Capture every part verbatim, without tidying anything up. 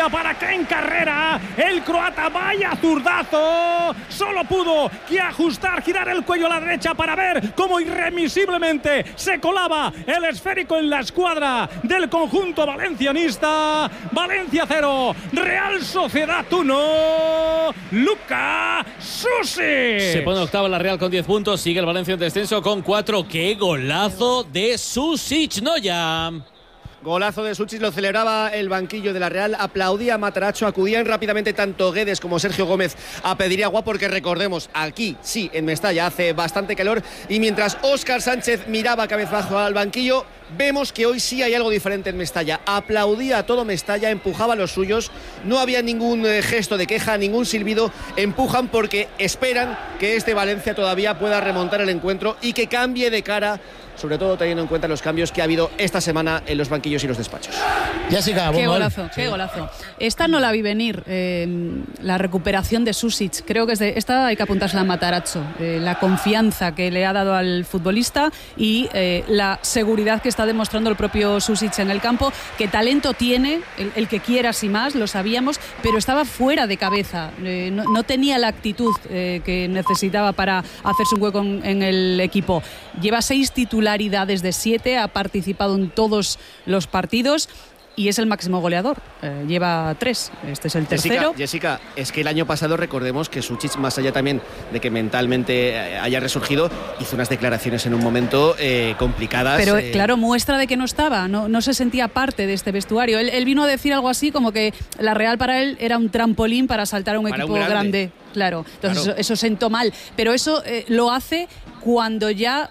Valencia para Ken Carrera. El croata, vaya zurdazo. Solo pudo que ajustar, girar el cuello a la derecha para ver cómo irremisiblemente se colaba el esférico en la escuadra del conjunto valencianista. Valencia cero, Real Sociedad uno. Luka Susic. Se pone octava la Real con diez puntos. Sigue el Valencia en descenso con cuatro. ¡Qué golazo de Susic, Noya! Golazo de Susic, lo celebraba el banquillo de la Real, aplaudía a Matarazzo, acudían rápidamente tanto Guedes como Sergio Gómez a pedir agua, porque recordemos, aquí sí, en Mestalla hace bastante calor, y mientras Óscar Sánchez miraba cabezbajo al banquillo, vemos que hoy sí hay algo diferente en Mestalla. Aplaudía a todo Mestalla, empujaba a los suyos, no había ningún eh, gesto de queja, ningún silbido, empujan porque esperan que este Valencia todavía pueda remontar el encuentro y que cambie de cara, sobre todo teniendo en cuenta los cambios que ha habido esta semana en los banquillos y los despachos. Jessica, qué gol. golazo, qué golazo. Esta no la vi venir, eh, la recuperación de Susic. Creo que es de, esta hay que apuntársela a Matarazzo. Eh, la confianza que le ha dado al futbolista y eh, la seguridad que está demostrando el propio Susic en el campo. Que talento tiene, el, el que quiera y más, lo sabíamos, pero estaba fuera de cabeza. Eh, no, no tenía la actitud eh, que necesitaba para hacerse un hueco en, en el equipo. Lleva seis titularidades de siete, ha participado en todos los partidos y es el máximo goleador. Eh, lleva tres, este es el tercero. Jessica, Jessica, es que el año pasado recordemos que Susic, más allá también de que mentalmente haya resurgido, hizo unas declaraciones en un momento eh, complicadas. Pero eh... claro, muestra de que no estaba, no, no se sentía parte de este vestuario. Él, él vino a decir algo así como que la Real para él era un trampolín para saltar a un para equipo un grande. grande. Claro, entonces claro. Eso, eso sentó mal. Pero eso eh, lo hace cuando ya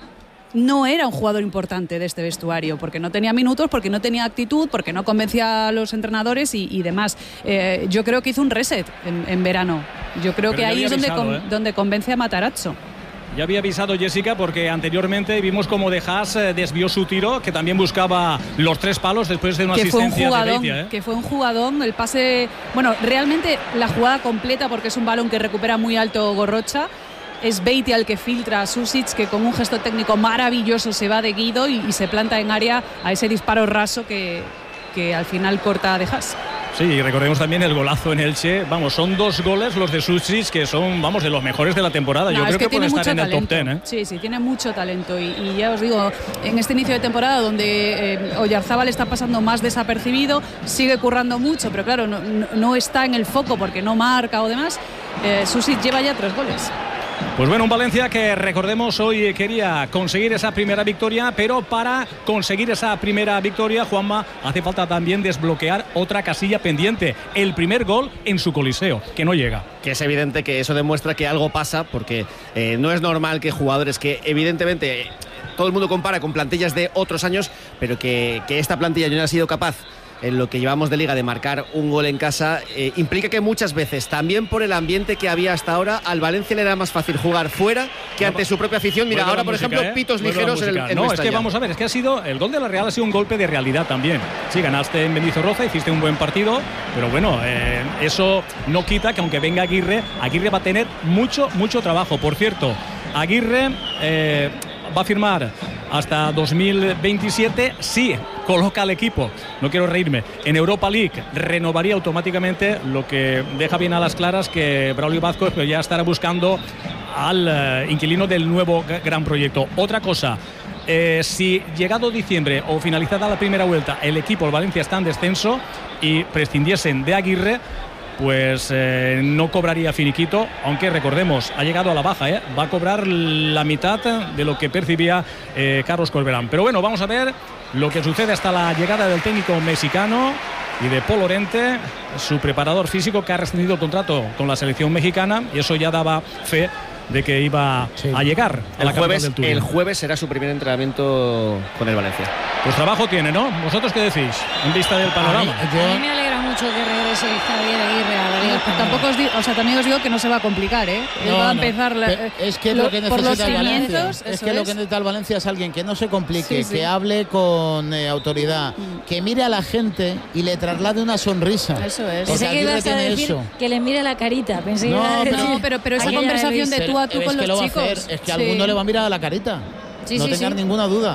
no era un jugador importante de este vestuario, porque no tenía minutos, porque no tenía actitud, porque no convencía a los entrenadores y, y demás. Eh, yo creo que hizo un reset en, en verano. Yo creo Pero que ahí es donde, avisado, con, ¿eh? donde convence a Matarazzo. Ya había avisado Jessica porque anteriormente vimos cómo De Haas eh, desvió su tiro, que también buscaba los tres palos después de una que asistencia fue un jugadón, de Beitia, ¿eh? Que fue un jugadón, el pase, bueno, realmente la jugada completa, porque es un balón que recupera muy alto Gorrocha. Es Beitia el que filtra a Susic, que con un gesto técnico maravilloso se va de Guido y, y se planta en área a ese disparo raso que, que al final corta a De Haas. Sí, y recordemos también el golazo en Elche. Vamos, son dos goles los de Susic que son, vamos, de los mejores de la temporada. No, Yo creo que, que, que pueden estar en talento. el top ten, ¿eh? Sí, sí, tiene mucho talento. Y, y ya os digo, en este inicio de temporada donde eh, Oyarzábal está pasando más desapercibido, sigue currando mucho, pero claro, no, no, no está en el foco porque no marca o demás. Eh, Susic lleva ya tres goles. Pues bueno, un Valencia que recordemos hoy quería conseguir esa primera victoria, pero para conseguir esa primera victoria, Juanma, hace falta también desbloquear otra casilla pendiente, el primer gol en su Coliseo, que no llega. Que es evidente que eso demuestra que algo pasa, porque eh, no es normal que jugadores que evidentemente eh, todo el mundo compara con plantillas de otros años, pero que, que esta plantilla no ha sido capaz en lo que llevamos de liga de marcar un gol en casa, eh, implica que muchas veces, también por el ambiente que había hasta ahora, al Valencia le era más fácil jugar fuera que ante su propia afición. Mira, ahora por música, ejemplo, ¿eh? pitos Vuelve ligeros en el en No, Mestalla. es que vamos a ver, es que ha sido, el gol de la Real ha sido un golpe de realidad también. Sí, ganaste en Mendizorroza, hiciste un buen partido, pero bueno, eh, eso no quita que aunque venga Aguirre, Aguirre va a tener mucho, mucho trabajo. Por cierto, Aguirre eh, va a firmar hasta dos mil veintisiete, sí, coloca al equipo, no quiero reírme, en Europa League, renovaría automáticamente, lo que deja bien a las claras que Braulio Vázquez ya estará buscando al uh, inquilino del nuevo gran proyecto. Otra cosa, eh, si llegado diciembre o finalizada la primera vuelta el equipo, el Valencia, está en descenso y prescindiesen de Aguirre, pues eh, no cobraría finiquito, aunque recordemos, ha llegado a la baja, ¿eh? Va a cobrar la mitad de lo que percibía eh, Carlos Corberán. Pero bueno, vamos a ver lo que sucede hasta la llegada del técnico mexicano y de Paul Lorente, su preparador físico, que ha rescindido el contrato con la selección mexicana, y eso ya daba fe de que iba sí. a llegar a el la jueves, del Turín. El jueves será su primer entrenamiento con el Valencia. Pues trabajo tiene, ¿no? ¿Vosotros qué decís? En vista del panorama. A mí, yo... a mí me alegra mucho que regrese Javier Aguirre a la Liga. Tampoco os digo, o sea, también os digo que no se va a complicar, ¿eh? Él no, va a no. empezar la, es que lo, lo que por los necesita el Valencia cimientos, es que es. lo que necesita el Valencia es alguien que no se complique, sí, sí. que hable con eh, autoridad, mm. que mire a la gente y le traslade una sonrisa. Eso es. Pensé que ibas a decir eso. que le mire la carita. Pensé no, que iba a pero, decir, no, pero, pero esa Aguirre conversación de tú a tú pero con es que los lo chicos. Va a hacer, es que sí. alguno le va a mirar a la carita. Sí, no sí, tengas sí. ninguna duda.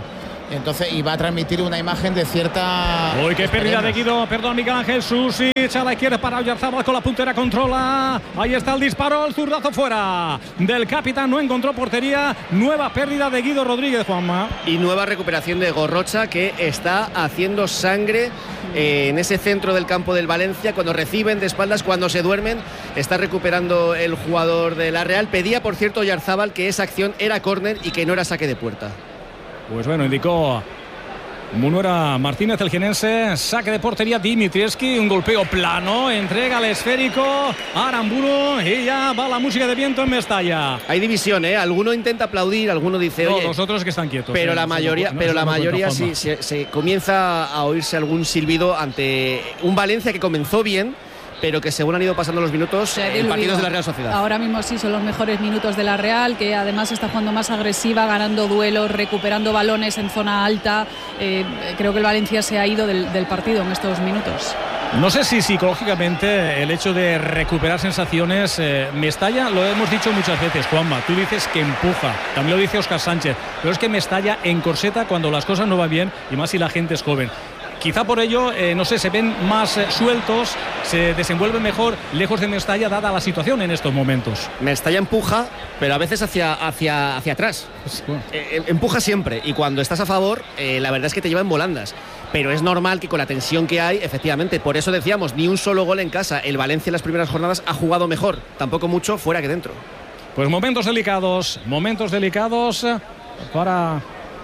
Entonces, y va a transmitir una imagen de cierta... Uy, qué pérdida esperemos. de Guido, perdón, Miguel Ángel Susic a la izquierda para Oyarzábal con la puntera, controla. Ahí está el disparo, el zurdazo fuera del capitán, no encontró portería. Nueva pérdida de Guido Rodríguez, Juanma. Y nueva recuperación de Gorrocha, que está haciendo sangre eh, en ese centro del campo del Valencia. Cuando reciben de espaldas, cuando se duermen, está recuperando el jugador de la Real. Pedía, por cierto, Oyarzábal que esa acción era córner y que no era saque de puerta. Pues bueno, indicó Munuera Martínez, el jienense. Saque de portería Dimitrievski, un golpeo plano, entrega el esférico a Aramburu y ya va la música de viento en Mestalla. Hay división, ¿eh? Alguno intenta aplaudir, alguno dice, No, oye... los otros que están quietos. Pero eh, la no mayoría, se- no pero se la dan cuenta, mayoría Juanma. sí se, se comienza a oírse algún silbido ante un Valencia que comenzó bien, pero que según han ido pasando los minutos, Se ha en partidos diluido. de la Real Sociedad. Ahora mismo sí son los mejores minutos de la Real, que además está jugando más agresiva, ganando duelos, recuperando balones en zona alta. Eh, creo que el Valencia se ha ido del, del partido en estos minutos. No sé si psicológicamente el hecho de recuperar sensaciones, eh, Mestalla, lo hemos dicho muchas veces, Juanma, tú dices que empuja, también lo dice Óscar Sánchez, pero es que Mestalla encorseta cuando las cosas no van bien y más si la gente es joven. Quizá por ello, eh, no sé, se ven más eh, sueltos, se desenvuelven mejor lejos de Mestalla dada la situación en estos momentos. Mestalla empuja, pero a veces hacia, hacia, hacia atrás. Eh, empuja siempre, y cuando estás a favor, eh, la verdad es que te lleva en volandas. Pero es normal que con la tensión que hay, efectivamente, por eso decíamos, ni un solo gol en casa. El Valencia en las primeras jornadas ha jugado mejor, tampoco mucho fuera que dentro. Pues momentos delicados, momentos delicados eh, para...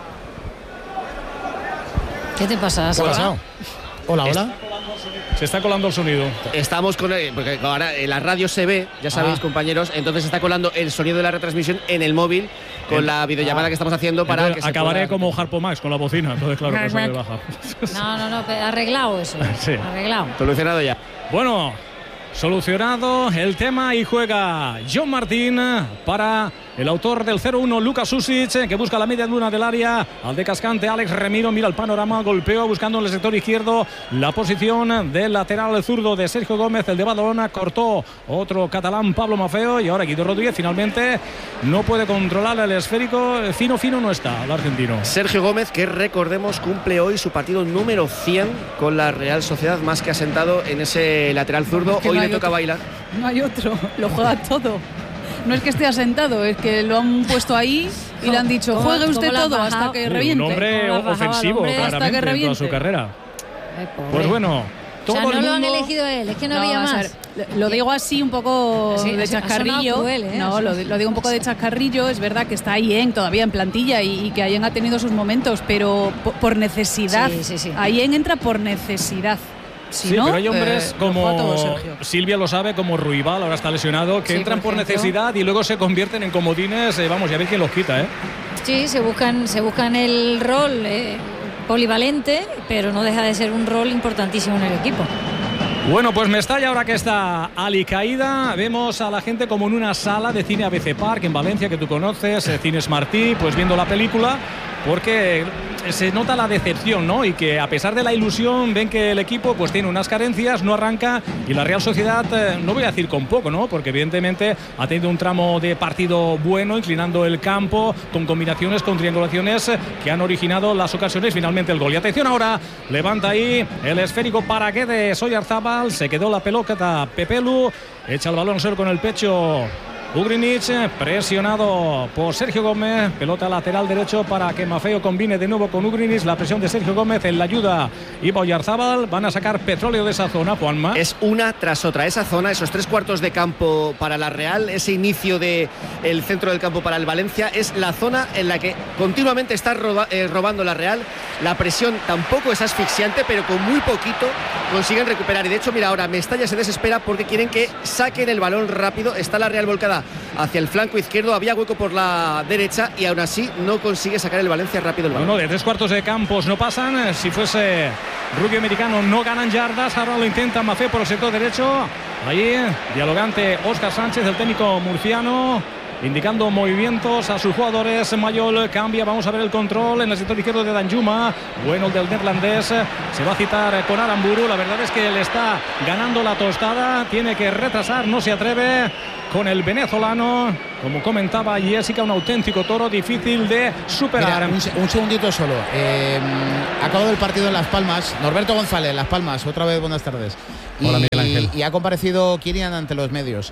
¿Qué te pasa? ¿Qué ha Sara? pasado? Hola, hola. Se está colando el sonido. Estamos con el, porque ahora en la radio se ve, ya sabéis, Ah. compañeros, entonces está colando el sonido de la retransmisión en el móvil con El- la videollamada que estamos haciendo para Entonces, que se acabaré pueda- como Harpo Max con la bocina, entonces claro, que eso me baja. No, no, no, pero arreglado eso. Sí. Arreglado. Solucionado ya. Bueno, solucionado el tema y juega John Martín para el autor del cero uno, Lucas Susic, que busca la media luna del área. Al de cascante, Alex Remiro mira el panorama, golpeo buscando en el sector izquierdo la posición del lateral zurdo de Sergio Gómez, el de Badalona, cortó otro catalán, Pablo Maffeo, y ahora Guido Rodríguez finalmente no puede controlar el esférico. Fino, fino no está el argentino. Sergio Gómez, que recordemos cumple hoy su partido número cien con la Real Sociedad, más que asentado en ese lateral zurdo. Es que Hoy no le hay toca otro. bailar. No hay otro, lo juega todo. No es que esté asentado, es que lo han puesto ahí y le han dicho, ¿Cómo- juegue usted cómo lo has todo bajado? hasta que Sí, Un reviente. hombre ¿Cómo lo has bajado al ofensivo, hombre? Hasta claramente, que en toda reviente. su carrera. Ay, pobre. Pues bueno, O todo sea, no el lo han mundo... elegido él, es que no, No, había vamos a más. ver, lo digo así un poco Sí, de ha- ha sonado chascarrillo. cruel, ¿eh? No, lo, lo digo un poco de chascarrillo. Es verdad que está Ayen todavía en plantilla y, y que Ayen ha tenido sus momentos, pero po- por necesidad. Sí, sí, sí. Ayen entra por necesidad. Si Sí, no, pero hay hombres eh, lo juega como todo Sergio. Silvia lo sabe, como Ruibal, ahora está lesionado, que Sí, entran por por ejemplo. necesidad y luego se convierten en comodines. eh, vamos, ya veis quién los quita, ¿eh? Sí, se buscan, se buscan el rol eh, polivalente, pero no deja de ser un rol importantísimo en el equipo. Bueno, pues Mestalla, ahora que está alicaída, vemos a la gente como en una sala de cine A B C Park en Valencia, que tú conoces, eh, Cines Martí, pues viendo la película, porque se nota la decepción, ¿no? Y que a pesar de la ilusión ven que el equipo pues tiene unas carencias, no arranca, y la Real Sociedad, eh, no voy a decir con poco, ¿no? Porque evidentemente ha tenido un tramo de partido bueno, inclinando el campo, con combinaciones, con triangulaciones eh, que han originado las ocasiones, finalmente el gol. Y atención ahora, levanta ahí el esférico para Guedes, Oyarzábal, se quedó la pelota Pepelu, echa el balón solo con el pecho Ugrinic, presionado por Sergio Gómez, pelota lateral derecho para que Maffeo combine de nuevo con Ugrinic, la presión de Sergio Gómez, en la ayuda Iba Oyarzábal, van a sacar petróleo de esa zona, Juanma. Es una tras otra. Esa zona, esos tres cuartos de campo para la Real, ese inicio del centro del campo para el Valencia, es la zona en la que continuamente está roba, eh, robando la Real. La presión tampoco es asfixiante, pero con muy poquito consiguen recuperar. Y de hecho, mira, ahora Mestalla se desespera porque quieren que saquen el balón rápido. Está la Real volcada hacia el flanco izquierdo, había hueco por la derecha y aún así no consigue sacar el Valencia rápido el balón. Bueno, de tres cuartos de campos no pasan. Si fuese rugby americano no ganan yardas. Ahora lo intenta Maffeo por el sector derecho. Ahí, dialogante Óscar Sánchez, el técnico murciano. indicando movimientos a sus jugadores. Mayol cambia, vamos a ver el control en el sector izquierdo de Danjuma. Bueno el del neerlandés, se va a citar con Aramburu. La verdad es que le está ganando la tostada, tiene que retrasar, no se atreve con el venezolano. Como comentaba Jessica, un auténtico toro difícil de superar. Mira, un, un segundito solo. Eh, acabado el partido en Las Palmas. Norberto González, Las Palmas, otra vez buenas tardes. Y, Hola, Miguel Ángel. Y ha comparecido Kylian ante los medios.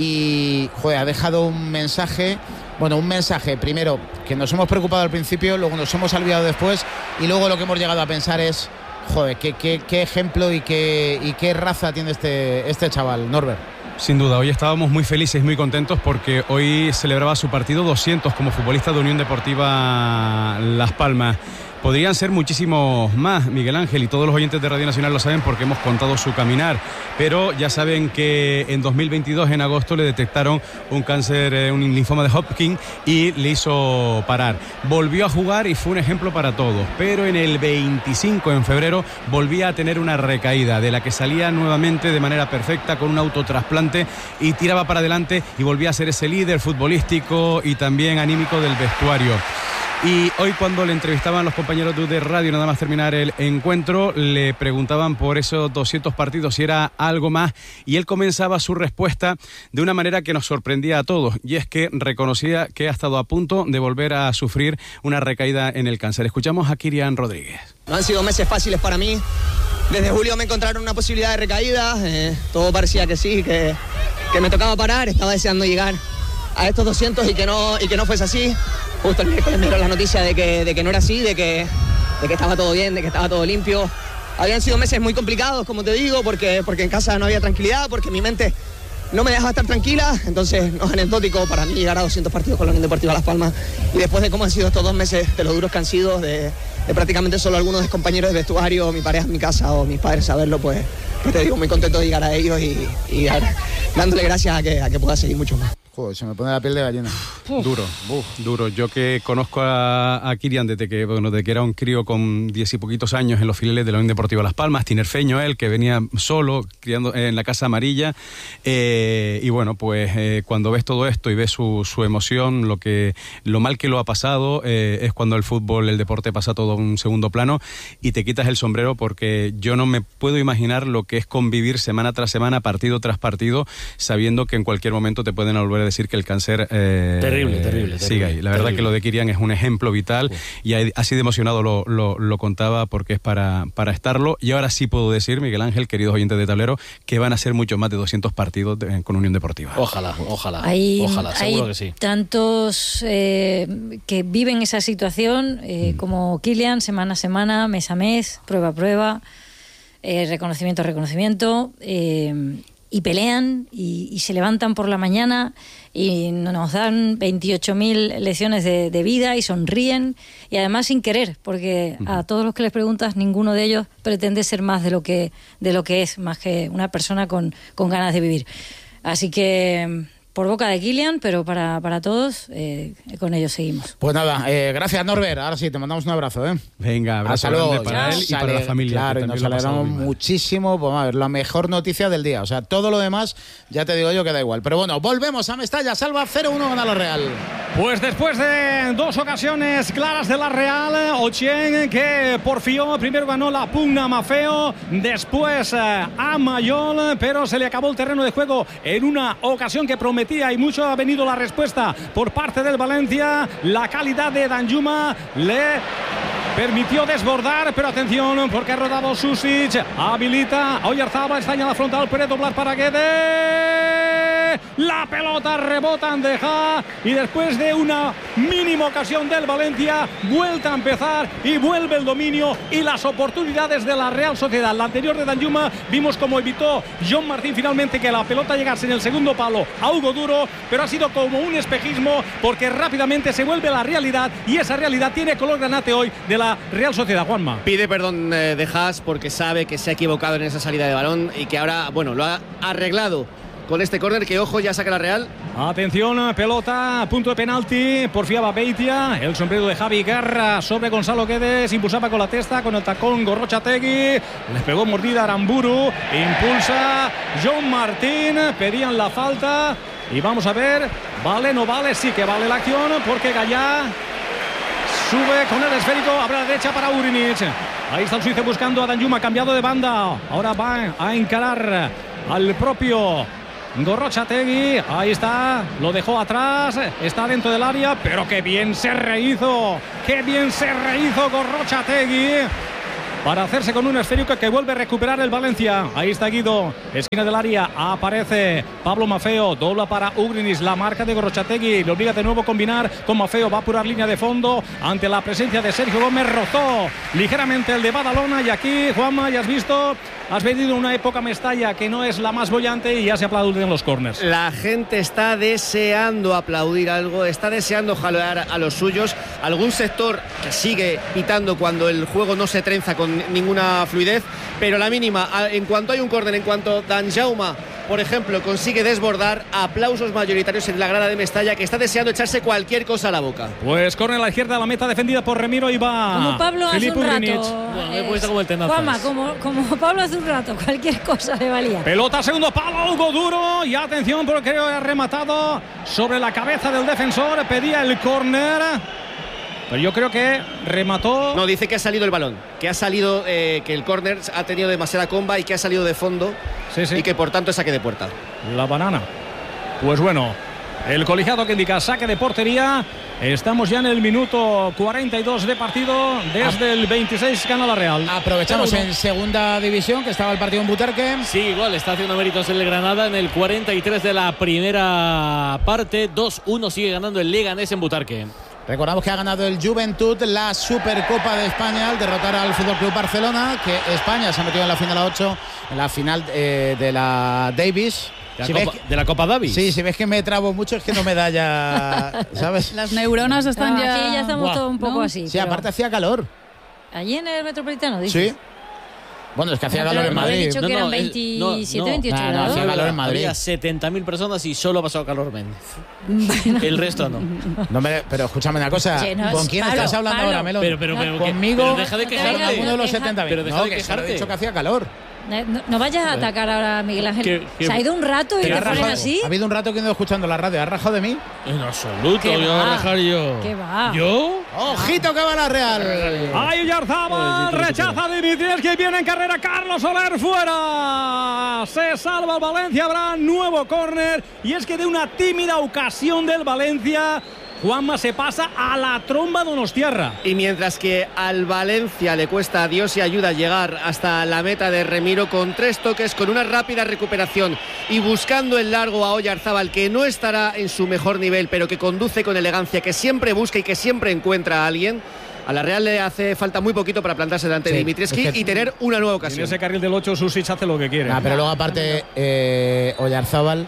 Y, joder, ha dejado un mensaje. Bueno, un mensaje, primero, que nos hemos preocupado al principio, luego nos hemos aliviado después, y luego lo que hemos llegado a pensar es, joder, qué, qué, qué ejemplo y qué, y qué raza tiene este, este chaval, Norbert. Sin duda, hoy estábamos muy felices, muy contentos porque hoy celebraba su partido doscientos como futbolista de Unión Deportiva Las Palmas. Podrían ser muchísimos más, Miguel Ángel, y todos los oyentes de Radio Nacional lo saben porque hemos contado su caminar, pero ya saben que en dos mil veintidós, en agosto, le detectaron un cáncer, un linfoma de Hodgkin, y le hizo parar. Volvió a jugar y fue un ejemplo para todos, pero en el veinticinco, en febrero, volvía a tener una recaída de la que salía nuevamente de manera perfecta con un autotrasplante y tiraba para adelante y volvía a ser ese líder futbolístico y también anímico del vestuario. Y hoy, cuando le entrevistaban los compañeros de Radio, nada más terminar el encuentro, le preguntaban por esos doscientos partidos si era algo más, y él comenzaba su respuesta de una manera que nos sorprendía a todos, y es que reconocía que ha estado a punto de volver a sufrir una recaída en el cáncer. Escuchamos a Kylian Rodríguez. No han sido meses fáciles para mí. Desde julio me encontraron una posibilidad de recaída, eh, todo parecía que sí, que, que me tocaba parar, estaba deseando llegar a estos doscientos y que no, y que no fuese así. Justo el miércoles me dieron la noticia de que, de que no era así, de que, de que estaba todo bien, de que estaba todo limpio. Habían sido meses muy complicados, como te digo, porque, porque en casa no había tranquilidad, porque mi mente no me dejaba estar tranquila. Entonces no es anecdótico para mí llegar a doscientos partidos con la Unión Deportiva Las Palmas. Y después de cómo han sido estos dos meses, de lo duros que han sido, de, de prácticamente solo algunos de compañeros de vestuario, mi pareja en mi casa o mis padres saberlo, pues, pues te digo, muy contento de llegar a ellos y, y dar, dándole gracias a que, a que pueda seguir mucho más. Joder, se me pone la piel de gallina. Uf. Duro, uf, duro. Yo que conozco a, a Kylian desde que, bueno, desde que era un crío con diez y poquitos años en los filiales de la Unión Deportiva Las Palmas, tinerfeño él, que venía solo, criando en la Casa Amarilla, eh, y bueno, pues eh, cuando ves todo esto y ves su, su emoción, lo que lo mal que lo ha pasado, eh, es cuando el fútbol, el deporte pasa todo a un segundo plano y te quitas el sombrero, porque yo no me puedo imaginar lo que es convivir semana tras semana, partido tras partido, sabiendo que en cualquier momento te pueden volver a decir que el cáncer eh, terrible, terrible, sigue ahí. La verdad terrible. Que lo de Kylian es un ejemplo vital. Uf. Y así de emocionado lo, lo, lo contaba, porque es para, para estarlo. Y ahora sí puedo decir, Miguel Ángel, queridos oyentes de Tablero, que van a ser mucho más de doscientos partidos de, con Unión Deportiva. Ojalá, ojalá, hay, ojalá, seguro hay que sí. Tantos eh, que viven esa situación, eh, mm. como Kylian, semana a semana, mes a mes, prueba a prueba, eh, reconocimiento a reconocimiento, eh, y pelean y, y se levantan por la mañana y nos dan veintiocho mil lecciones de, de vida y sonríen, y además sin querer, porque uh-huh. a todos los que les preguntas, ninguno de ellos pretende ser más de lo que, de lo que es, más que una persona con, con ganas de vivir. Así que por boca de Kylian, pero para, para todos, eh, con ellos seguimos. Pues nada, eh, gracias Norbert, ahora sí, te mandamos un abrazo, ¿eh? Venga, abrazo grande para él y para la familia. Claro, y nos alegramos muchísimo, pues a ver, la mejor noticia del día, o sea, todo lo demás, ya te digo yo que da igual. Pero bueno, volvemos a Mestalla, salva cero uno, gana la Real. Pues después de dos ocasiones claras de la Real, Ochien, que porfió, primero ganó la pugna a Mafeo, después a Mayol, pero se le acabó el terreno de juego en una ocasión que prometía, y mucho ha venido la respuesta por parte del Valencia. La calidad de Danjuma le permitió desbordar, pero atención, porque ha rodado Susic, habilita a Oyarzabal, estaña la frontal, puede doblar para Guedes, la pelota rebota en Deja, y después de una mínima ocasión del Valencia, vuelta a empezar y vuelve el dominio y las oportunidades de la Real Sociedad. La anterior de Danjuma, vimos cómo evitó John Martín finalmente que la pelota llegase en el segundo palo a Hugo Duro, pero ha sido como un espejismo, porque rápidamente se vuelve la realidad, y esa realidad tiene color granate hoy de la Real Sociedad. Juanma pide perdón eh, de Haas, porque sabe que se ha equivocado en esa salida de balón y que ahora, bueno, lo ha arreglado con este córner, que ojo, ya saca la Real. Atención, pelota, punto de penalti, porfiaba Beitia, el sombrero de Javi Guerra sobre Gonzalo Guedes, impulsaba con la testa, con el tacón Gorrochategui, les pegó mordida Aramburu, impulsa John Martín, pedían la falta. Y vamos a ver, ¿vale, no vale? Sí que vale la acción porque Gallá sube con el esférico, abre a la derecha para Urinic. Ahí está el suizo buscando a Danjuma, cambiado de banda. Ahora va a encarar al propio Gorrotxategi. Ahí está, lo dejó atrás, está dentro del área, pero qué bien se rehizo, qué bien se rehizo Gorrotxategi para hacerse con un esférico que vuelve a recuperar el Valencia. Ahí está Guido, esquina del área, aparece Pablo Maffeo, dobla para Ugrinis, la marca de Gorrotxategi, le obliga de nuevo a combinar con Maffeo, va a apurar línea de fondo ante la presencia de Sergio Gómez, rozó ligeramente el de Badalona. Y aquí, Juanma, ya has visto, has venido una época Mestalla que no es la más bollante y ya se aplauden los córners. La gente está deseando aplaudir algo, está deseando jalear a los suyos. Algún sector que sigue pitando cuando el juego no se trenza con ninguna fluidez, pero la mínima, en cuanto hay un córner, en cuanto Danjuma, por ejemplo, consigue desbordar, aplausos mayoritarios en la grada de Mestalla, que está deseando echarse cualquier cosa a la boca. Pues córner a la izquierda, la meta defendida por Remiro y va como Pablo hace Filipe un rato. Urinic. Bueno, me he puesto como el tenazas. Juanma, como, como Pablo hace un rato, cualquier cosa le valía. Pelota, segundo palo, Hugo Duro. Y atención, porque creo que ha rematado sobre la cabeza del defensor. Pedía el córner, pero yo creo que remató. No, dice que ha salido el balón, que ha salido, eh, que el córner ha tenido demasiada comba y que ha salido de fondo. Sí, sí. Y que por tanto es saque de puerta. La banana. Pues bueno, el colegiado que indica saque de portería. Estamos ya en el minuto cuarenta y dos de partido. Desde el veintiséis gana la Real. Aprovechamos en segunda división, que estaba el partido en Butarque. Sí, igual, está haciendo méritos el Granada en el cuarenta y tres de la primera parte. dos uno sigue ganando el Leganés en Butarque. Recordamos que ha ganado el Juventud la Supercopa de España al derrotar al Fútbol Club Barcelona, que España se ha metido en la final a ocho, en la final eh, de la Davis. De la, si Copa, ves que, de la Copa Davis. Sí, si ves que me trabo mucho es que no me da ya, ¿sabes? Las neuronas están No, ya. aquí ya estamos Buah, todos un poco ¿no? así. Sí, pero aparte hacía calor. allí en el Metropolitano, dices. Sí. Bueno, es que hacía No, calor en no había Madrid. dicho que eran es- veintisiete, no, veintiocho no, no, grados. hacía calor en Madrid. Había setenta mil personas y solo ha pasado Carlos Méndez. El resto no. No me- pero escúchame una cosa. Sí, no, ¿Con es quién Pablo, estás hablando Pablo. ahora, Melón? Pero, pero, pero, Conmigo. pero deja de No te quejarte. vengas Uno de los Deja- setenta mil. pero deja no, de que se lo he quejarte. dicho que hacía calor. No, no vayas a atacar ahora a Miguel Ángel. Que- que- Se ha ido un rato y ¿Te te has pones rajado? así. Ha habido un rato que no he escuchando la radio. ¿Has rajado de mí? En absoluto, ¿Qué yo va? voy a rajar yo. ¿Qué va? ¿Yo? ¡Ojito que va la Real! Ay, Yarzábal, rechaza a Dimitrievski, que viene en carrera Carlos Soler, fuera. Se salva el Valencia, habrá nuevo córner. Y es que de una tímida ocasión del Valencia, Juanma se pasa a la tromba donostiarra. Y mientras que al Valencia le cuesta a Dios y ayuda a llegar hasta la meta de Remiro con tres toques, con una rápida recuperación y buscando el largo a Oyarzábal, que no estará en su mejor nivel, pero que conduce con elegancia, que siempre busca y que siempre encuentra a alguien. A la Real le hace falta muy poquito para plantarse delante Sí, de Dimitrievski es que- y tener una nueva En ocasión. ese carril del ocho, Susic hace lo que quiere. Nah, pero luego aparte eh, Oyarzábal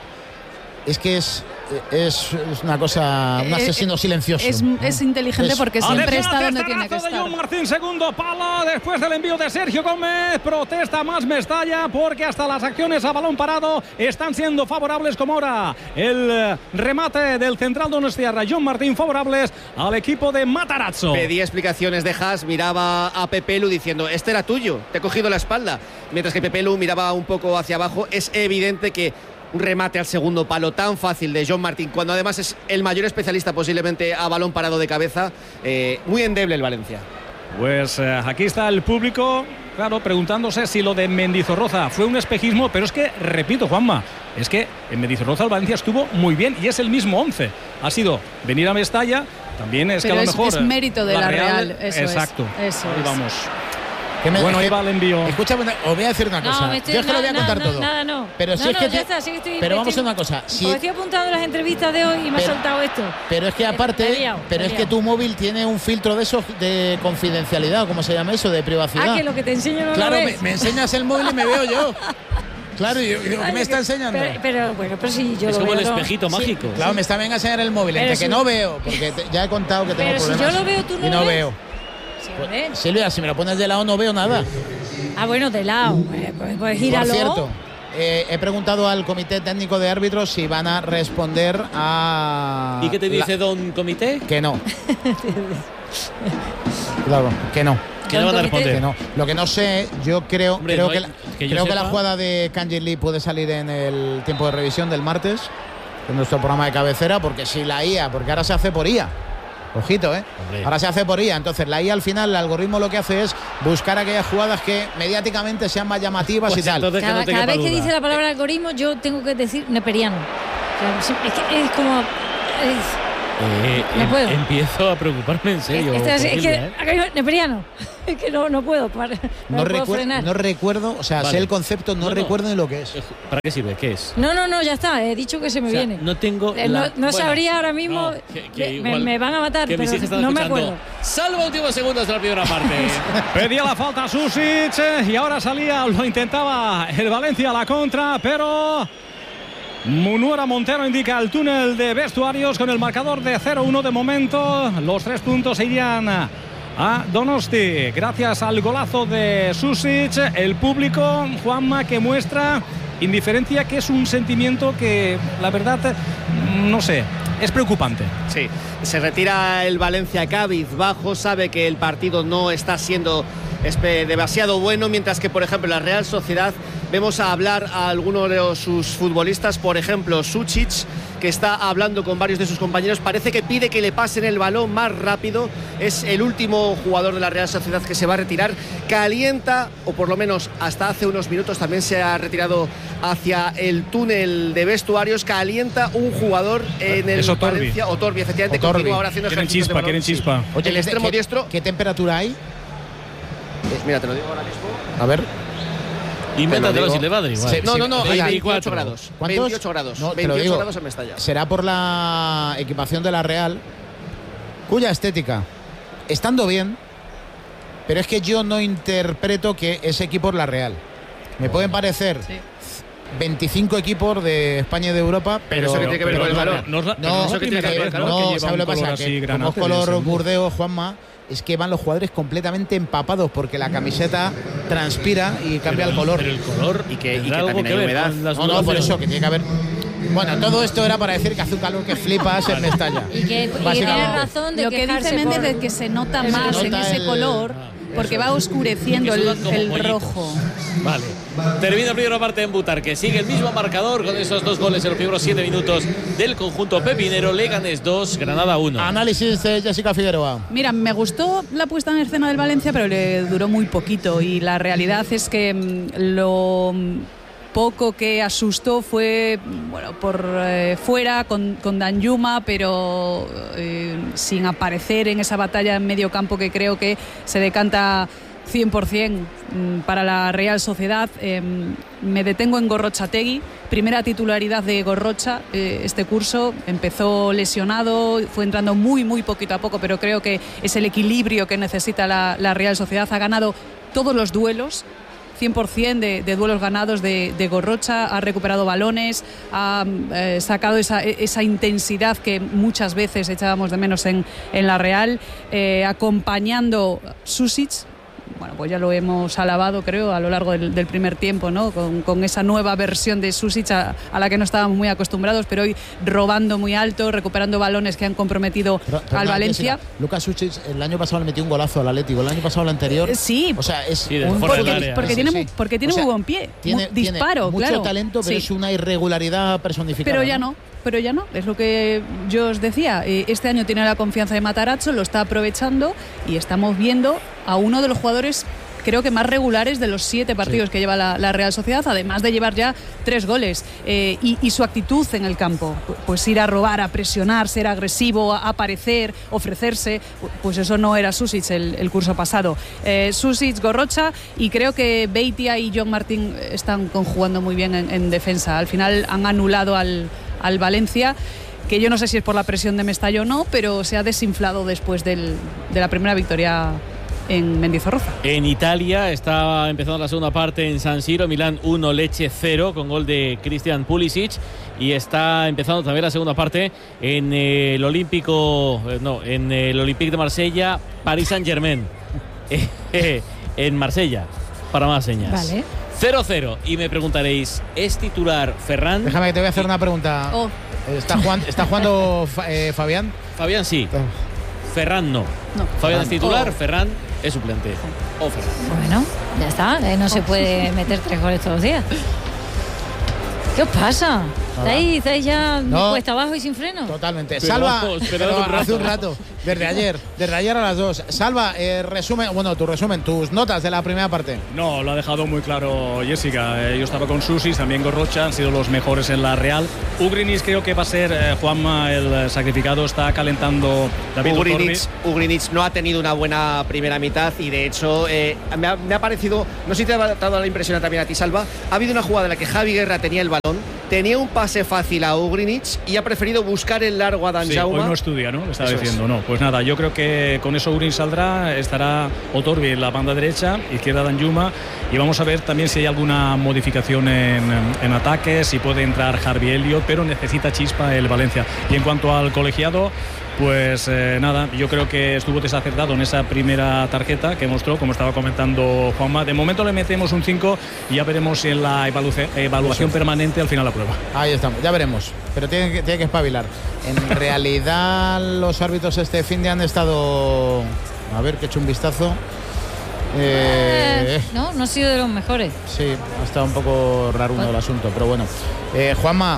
es que es, es, es una cosa, un Eh, asesino eh, silencioso. Es, es inteligente Es- porque Atención, siempre está donde cestarazo tiene que de estar. John Martín, segundo palo después del envío de Sergio Gómez. Protesta más Mestalla porque hasta las acciones a balón parado están siendo favorables, como ahora el eh, remate del central donostiarra John Martín, favorables al equipo de Matarazzo. Pedía explicaciones de Haas, miraba a Pepelu diciendo: este era tuyo, te he cogido la espalda. Mientras que Pepelu miraba un poco hacia abajo. Es evidente que un remate al segundo palo tan fácil de John Martín, cuando además es el mayor especialista posiblemente a balón parado de cabeza, eh, muy endeble el Valencia. Pues eh, aquí está el público, claro, preguntándose si lo de Mendizorroza fue un espejismo, pero es que, repito, Juanma, es que en Mendizorroza el Valencia estuvo muy bien y es el mismo once. Ha Ha venir a Mestalla, también es Pero que a lo es, mejor es mérito de la, Real, eso exacto. es. Eso Ahí es. vamos. Que me- Bueno, es ahí que- va el envío. Escúchame, una- os voy a decir una cosa. No, me estoy, Yo es que lo voy a nada, contar nada, todo. Nada, no. Pero si no, es que no, te- ya está, sí que estoy, pero me vamos a estoy- una cosa. Si, Porque estoy apuntando las entrevistas de hoy y me Pero- ha saltado esto. pero es que Me he aparte, liado, me pero he es que liado. tu móvil tiene un filtro de esos de confidencialidad, ¿cómo se llama eso? De privacidad. Ah, que lo que te enseño no Claro, lo me, ves. me enseñas el móvil y me veo yo. Claro, y yo digo, ¿qué Ay, me está que- enseñando? Pero, pero, bueno, pero si yo Es lo como veo. el no. espejito Sí. mágico. Claro, me está venga a enseñar el móvil, Pero entre si- que no veo, porque te- ya he contado que tengo Pero si problemas. yo lo veo, tú no y no lo ves. veo. Sí, hombre. Silvia, si me lo pones de lado no veo nada. Ah, bueno, de lado. Eh, Pues, pues Por gíralo. cierto, eh, he preguntado al comité técnico de árbitros si van a responder a. ¿Y qué te la- dice don comité? Que no. Claro, que no. ¿Qué le van a Don comité. Que responder? no. Lo que no sé, yo creo, Hombre, creo, no que, hay- la, que yo creo que la sepa. jugada de Kangin Lee puede salir en el tiempo de revisión del martes. en nuestro programa de cabecera, porque si la I A, porque ahora se hace por I A. Ojito, ¿eh? Hombre. Ahora se hace por I A. Entonces la I A al final, el algoritmo lo que hace es buscar aquellas jugadas que mediáticamente sean más llamativas pues y tal. Cada, que no cada vez duda. que dice la palabra algoritmo, yo tengo que decir neperiano. O sea, es que es como... Es, Eh, no em, puedo. Empiezo a preocuparme en serio. Es, es, es Silvia, que, ¿eh? neperiano. Es que no, no puedo. Para, no, No, puedo recuer, frenar. no recuerdo, o sea, Vale. sé el concepto, no, No, no. recuerdo ni lo que es. ¿Para qué sirve? ¿Qué es? No, no, no, ya está. He dicho que se me O sea, viene. no tengo. Eh, la- no no bueno, sabría ahora mismo. no, que- que me, igual- me van a matar, que mis pero hijas están no me escuchando. acuerdo. Salvo últimos segundos de la primera parte. Pedía la falta Susic eh, y ahora salía, lo intentaba el Valencia a la contra, pero Munuera Montero indica el túnel de vestuarios con el marcador de cero uno de momento. Los tres puntos se irían a Donosti gracias al golazo de Susic. El público, Juanma, que muestra indiferencia, que es un sentimiento que la verdad no sé, es preocupante. Sí, se retira el Valencia cabizbajo, sabe que el partido no está siendo demasiado bueno, mientras que, por ejemplo, la Real Sociedad vemos a hablar a algunos de los, sus futbolistas, por ejemplo, Susic, que está hablando con varios de sus compañeros, parece que pide que le pasen el balón más rápido, es el último jugador de la Real Sociedad que se va a retirar, calienta, o por lo menos hasta hace unos minutos también se ha retirado hacia el túnel de vestuarios, calienta un jugador en el Eso, Torbi. Valencia, o Torbi, efectivamente, O Torbi. continúa ahora haciendo Quieren ejercicios de chispa, balón, quieren sí. chispa. Oye, el ¿qué- extremo qué- diestro. ¿Qué temperatura hay? Mira, te lo digo ahora mismo. A ver. Invéntatelo digo. si le va a dar igual. Sí, No, no, no, hay veinticuatro. veintiocho grados. ¿Cuántos? veintiocho grados. No, te lo veintiocho digo. grados en Mestalla. Será por la equipación de la Real, cuya estética, estando bien, pero es que yo no interpreto que ese equipo es la Real. Me pueden parecer Sí. veinticinco equipos de España y de Europa, Pero pero, eso que tiene que ver pero con el no, valor. no, no, No, eso que tiene que ver, ver, ¿no? no, Que lleva ¿sabes un lo que color pasa? así Que como granate es de color ese. burdeo, Juanma, es que van los jugadores completamente empapados porque la camiseta transpira y cambia el color. Pero el color Y que- y tendrá que algo también hay que ver humedad. con las No, no, por ondulaciones. eso que tiene que haber. Bueno, todo esto era para decir que hace un calor que flipas en Mestalla. Y que, y que tiene Básicamente. razón de Lo que quejarse dice Méndez por- es que se nota Eso, más se en nota ese el- color porque va oscureciendo Que el, sudan como el pollitos. rojo. Vale. Termina la primera parte en Butarque. Sigue el mismo marcador con esos dos goles en los primeros siete minutos del conjunto pepinero. Leganés dos, Granada uno. Análisis de Jessica Figueroa. Mira, me gustó la puesta en escena del Valencia, pero le duró muy poquito y la realidad es que mm, lo mm, poco que asustó fue bueno por eh, fuera con, con Danjuma, pero eh, sin aparecer en esa batalla en medio campo que creo que se decanta cien por ciento para la Real Sociedad. Eh, me detengo en Gorrochategui, primera titularidad de Gorrocha eh, este curso, empezó lesionado, fue entrando muy muy poquito a poco, pero creo que es el equilibrio que necesita la, la Real Sociedad. Ha ganado todos los duelos, cien por ciento de, de duelos ganados de, de Gorrocha, ha recuperado balones, ha eh, sacado esa, esa intensidad que muchas veces echábamos de menos en, en la Real, eh, acompañando Susic. Bueno, pues ya lo hemos alabado, creo, a lo largo del, del primer tiempo, ¿no? Con, con esa nueva versión de Susic a, a la que no estábamos muy acostumbrados, pero hoy robando muy alto, recuperando balones que han comprometido Pero- pero al nada, Valencia. Jessica, Lucas Suchich el año pasado le metió un golazo al Atlético, el año pasado al anterior. Eh, Sí, O sea, es Sí, de un fuera del porque, área. porque Sí, tiene, sí. mu- porque tiene O sea, muy buen pie, Tiene, mu- disparo, tiene mucho claro. talento, pero Sí. es una irregularidad personificada. Pero ya no, pero ya no, es lo que yo os decía, eh, este año tiene la confianza de Matarazzo, lo está aprovechando y estamos viendo a uno de los jugadores creo que más regulares de los siete partidos Sí. que lleva la, la Real Sociedad, además de llevar ya tres goles, eh, y, y su actitud en el campo, pues ir a robar, a presionar, ser agresivo, a aparecer, ofrecerse, pues eso no era Susic el, el curso pasado. Eh, Susic, Gorrocha, y creo que Beitia y John Martín están conjugando muy bien en, en defensa. Al final han anulado al, al Valencia, que yo no sé si es por la presión de Mestalla o no, pero se ha desinflado después del, de la primera victoria en Mendizorroza. En Italia está empezando la segunda parte en San Siro, Milán uno, Lecce cero, con gol de Christian Pulisic, y está empezando también la segunda parte en eh, el Olímpico, eh, no, en el Olympique de Marsella, Paris Saint-Germain, eh, en Marsella, para más señas. Vale. cero cero, y me preguntaréis, ¿es titular Ferran? Déjame que te voy a hacer una pregunta. Oh, ¿Está jugando, está jugando Fa- eh, Fabián? Fabián sí, Ferran no. no. Fabián es titular, Oh. Ferran es suplente. O Ferran. Bueno, ya está. eh, No se puede meter tres goles todos los días. ¿Qué os pasa? Nada. ¿Estáis, estáis ya No. cuesta abajo y sin freno? Totalmente. Pero Salva, vamos, pero pero hace un hace un rato. rato, desde ayer, desde ayer a las dos. Salva, eh, resumen, bueno, tu resumen, tus notas de la primera parte. No, lo ha dejado muy claro Jessica. Eh, yo estaba con Susi, también con Rocha, han sido los mejores en la Real. Ugrinic creo que va a ser, eh, Juanma, el sacrificado, está calentando David Ugrinic, Otorbi. Ugrinic no ha tenido una buena primera mitad y de hecho eh, me, ha, me ha parecido, no sé si te ha dado la impresión también a ti, Salva, ha habido una jugada en la que Javi Guerra tenía el balón, tenía un pase fácil a Ugrinic y ha preferido buscar el largo a Dan Sí, Jaume. hoy no estudia, ¿no? Le estaba Eso diciendo, es. no. Pues nada, yo creo que con eso Ugrinic saldrá, estará Otorbi en la banda derecha, izquierda Danjuma, y vamos a ver también si hay alguna modificación en, en ataque, si puede entrar Harvey Elliott, pero necesita chispa el Valencia. Y en cuanto al colegiado, pues eh, nada, yo creo que estuvo desacertado en esa primera tarjeta que mostró, como estaba comentando Juanma. De momento le metemos un cinco y ya veremos si en la evalu- evaluación permanente al final la prueba. Ahí estamos, ya veremos. Pero tiene que, tiene que espabilar. En realidad, los árbitros este fin de han estado. A ver, que he hecho un vistazo. Eh, Eh, no, no ha sido de los mejores. sí, ha estado un poco raro uno el asunto, pero bueno. Eh, Juanma,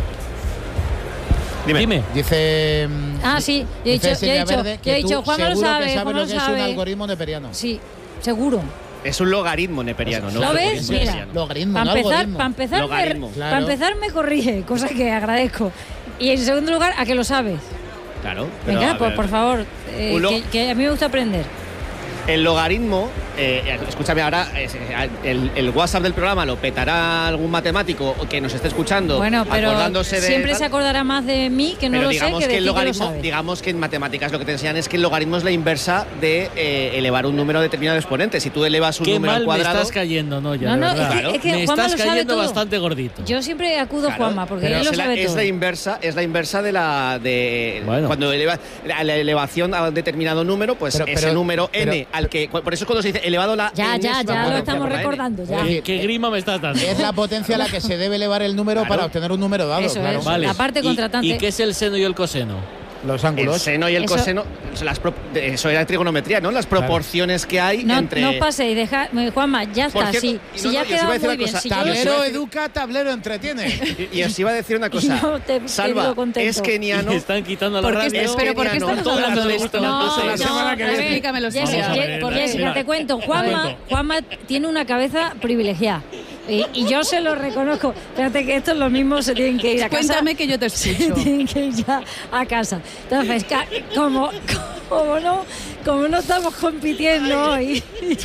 Dime. Dime. dice. mm, Ah, sí, yo he dice dicho, yo he Silvia dicho, Verde yo que he dicho, tú Juanma lo seguro sabe, que sabes Juanma lo lo que es un sabe. algoritmo neperiano. Sí, seguro. Es un logaritmo neperiano, ¿no? ¿Lo ves? Logaritmo Mira. neperiano. Logaritmo, Para no empezar, algoritmo. para empezar, me, Logaritmo. pa' Claro. empezar me corrige, cosa que agradezco. Y en segundo lugar, a que lo sabes. Claro. pero, Venga, a pues ver, por favor, eh, Un lo- que, que a mí me gusta aprender. El logaritmo, eh, escúchame ahora, eh, el, el WhatsApp del programa lo petará algún matemático que nos esté escuchando, Bueno, pero acordándose de siempre tal. se acordará más de mí que no Pero lo sé digamos que que, de el ti que lo logaritmo, sabes. digamos que en matemáticas lo que te enseñan es que el logaritmo es la inversa de eh, elevar un número determinado de exponentes. Si tú elevas un Qué número mal al me cuadrado, estás cayendo, no, ya, No, de no, verdad. es que- es que me Juanma estás lo sabe cayendo todo. bastante gordito. Yo siempre acudo a claro, Juanma, porque pero él lo es la- sabe es todo. la inversa, es la inversa de la de Bueno. cuando eleva la, la elevación a un determinado número, pues Pero- ese pero- número pero- n al que por eso cuando se dice elevado a la Ya, ya, enésima ya lo potencia estamos por la n. recordando, ya. Sí. ¿Qué grima me estás dando? Es la potencia a la que se debe elevar el número Claro. para obtener un número dado. Eso claro. es. Vale. La parte ¿Y- contratante. ¿Y qué es el seno y el coseno? Los El ángulos. seno y el Eso- coseno, las pro- de- eso era trigonometría, ¿no? Las proporciones que hay No, entre. no os paséis, deja, Juanma, ya Por está, cierto, sí. y Si no, ya no, ha yo os iba a quedado decir muy una bien. cosa, Si yo tablero- lo iba a Tablero decir- educa, tablero entretiene. Y, y os iba a decir una cosa. Y no te- te Salva, digo contento. es keniano. Me están quitando la ¿Por qué radio. estás- pero ¿por qué keniano. estamos hablando de esto? No, Entonces, no, la semana que a viene. ver, Explícamelo, Jessica, Jessica. Vamos a ver, Je- Jessica, mira. te cuento. Juanma, Cuento. Juanma tiene una cabeza privilegiada. Y, y yo se lo reconozco. Fíjate que estos los mismos se tienen que ir a casa. Cuéntame que yo te Se escucho. tienen que ir ya a casa. Entonces, ca- como, como, no, como no estamos compitiendo hoy,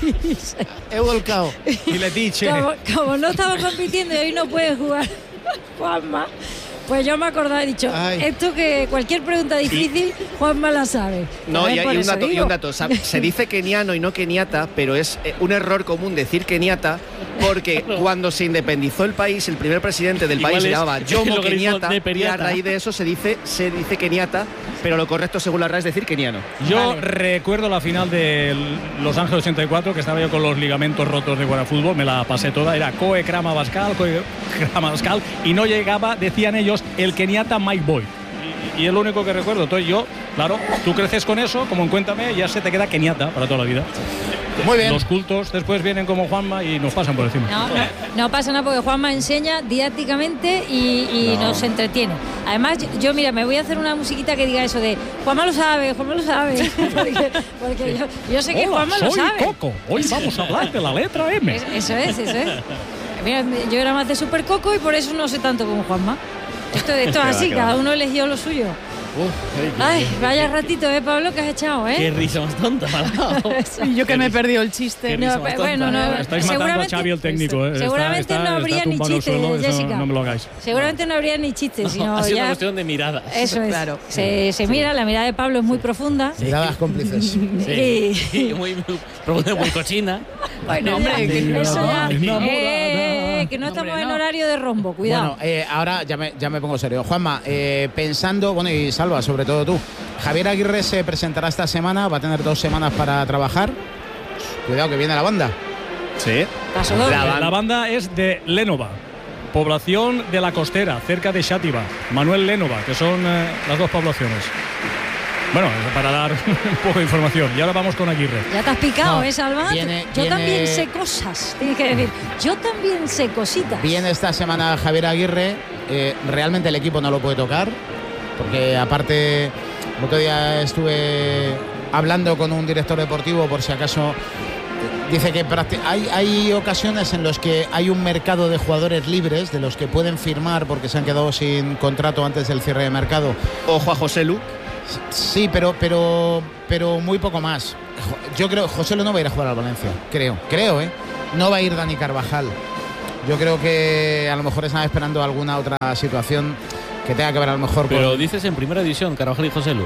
He volcado. Y le dice. como, como no estamos compitiendo y hoy no puede jugar Juanma, pues yo me acordaba, he dicho, Ay. esto que cualquier pregunta difícil, Juanma la sabe. No, A ver, y hay por un eso dato, y digo. un dato. Sa- Se dice keniano y no keniata, pero es eh, un error común decir keniata porque cuando se independizó el país, el primer presidente del Igual país se es llamaba el Jomo logaritmo Kenyatta de y a Periata. raíz de eso se dice se dice keniata, pero lo correcto según la R A E es decir keniano. Yo Vale. recuerdo la final de Los Ángeles ochenta y cuatro, que estaba yo con los ligamentos rotos de Guadalfútbol, me la pasé toda, era Coe Krama Bascal, Coe Krama Bascal, y no llegaba, decían ellos, el keniata Mike Boy. Y, y es lo único que recuerdo. Entonces yo, claro, tú creces con eso, como en Cuéntame, ya se te queda keniata para toda la vida. Muy bien. Los cultos después vienen como Juanma y nos pasan por encima. No, no, no pasa nada porque Juanma enseña didácticamente y, y No. nos entretiene. Además, yo, yo, mira, me voy a hacer una musiquita que diga eso de Juanma lo sabe, Juanma lo sabe. porque porque yo, yo sé que Hola, Juanma lo soy sabe. Coco. Hoy vamos a hablar de la letra M. Es- eso es, eso es. Mira, yo era más de Super Coco y por eso no sé tanto como Juanma. Esto, esto es así, cada uno eligió lo suyo. Ay, vaya ratito, ¿eh, Pablo, que has echado, Qué eh? risa más tonta, Malao. Y yo que me he perdido el chiste. Qué No, risa más tonta. bueno, no, Estáis matando a seguramente- Xavi el técnico. ¿eh? Está- seguramente está- no está habría ni tumbado en el chiste, suelo, eso Jessica. no me lo hagáis. Seguramente no habría ni chistes, sino ha sido una ya... cuestión de miradas. Eso es. Claro. Se, se mira, la mirada de Pablo es muy profunda. Miradas cómplices. Sí. Y muy, muy, profunda, muy cochina. Bueno, hombre, ya, que- eso ya. Enamorada. Eh, que no estamos Hombre, en no. horario de rombo, cuidado. Bueno, eh, ahora ya me, ya me pongo serio. Juanma, eh, pensando, bueno, y Salva, sobre todo tú, Javier Aguirre se presentará esta semana, va a tener dos semanas para trabajar. Cuidado que viene la banda. Sí. Paso doble. La- La banda es de Lénova, población de la Costera, cerca de Xàtiva. Manuel Lénova, que son eh, las dos poblaciones. Bueno, para dar un poco de información. Y ahora vamos con Aguirre. Ya te has picado, No, ¿eh, Salva? viene- Yo viene- también sé cosas, tienes que decir. Yo también sé cositas. Viene esta semana Javier Aguirre eh, realmente el equipo no lo puede tocar, porque aparte el otro día estuve hablando con un director deportivo por si acaso. Dice que hay, hay ocasiones en las que hay un mercado de jugadores libres, de los que pueden firmar porque se han quedado sin contrato antes del cierre de mercado. Ojo a Joselu. Sí, pero, pero, pero muy poco más. Yo creo que Joselu no va a ir a jugar al Valencia, creo, creo, ¿eh? No va a ir Dani Carvajal. Yo creo que a lo mejor están esperando alguna otra situación que tenga que ver a lo mejor con... Pero dices en primera división, Carvajal y Joselu.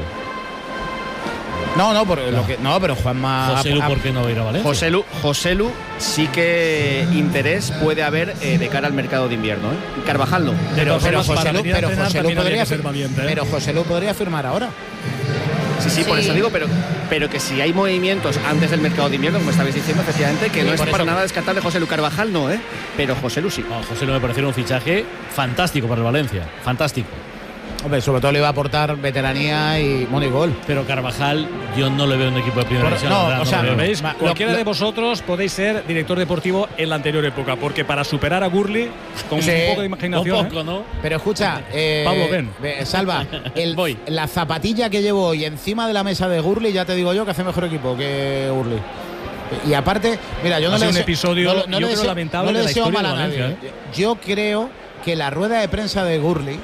No, no, por no. Lo que, no, pero Juanma... Joselu, ¿por qué no va a ir a Valencia? Joselu, Joselu sí que interés puede haber eh, de cara al mercado de invierno, ¿eh? Carvajal no. Pero, pero, Joselu, pero, Joselu podría, valiente, ¿eh? pero Joselu podría firmar ahora. Sí, sí, por sí. eso digo, pero, pero que si hay movimientos antes del mercado de invierno, como estabais diciendo, efectivamente, que sí, no es para eso. Nada descartable Joselu. Carvajal no, ¿eh? Pero Joselu sí. No, Joselu me pareció un fichaje fantástico para el Valencia, fantástico. Hombre, sobre todo le va a aportar veteranía y bueno, y gol. Pero Carvajal, yo no le veo un equipo de primera división. No, no, o sea, no ¿veis? Lo, Cualquiera lo, de vosotros podéis ser director deportivo en la anterior época, porque para superar a Gurley, con sí, un poco de imaginación. Un poco, ¿eh? ¿no? Pero escucha, eh, Pablo, ven. Salva, el, Voy. la zapatilla que llevo hoy encima de la mesa de Gurley, ya te digo yo que hace mejor equipo que Gurley. Y aparte, mira, yo no le deseo, un episodio no, no yo le creo lamentable no le de la deseo historia mal a de Valencia, nadie. ¿eh? Yo creo que la rueda de prensa de Gurley,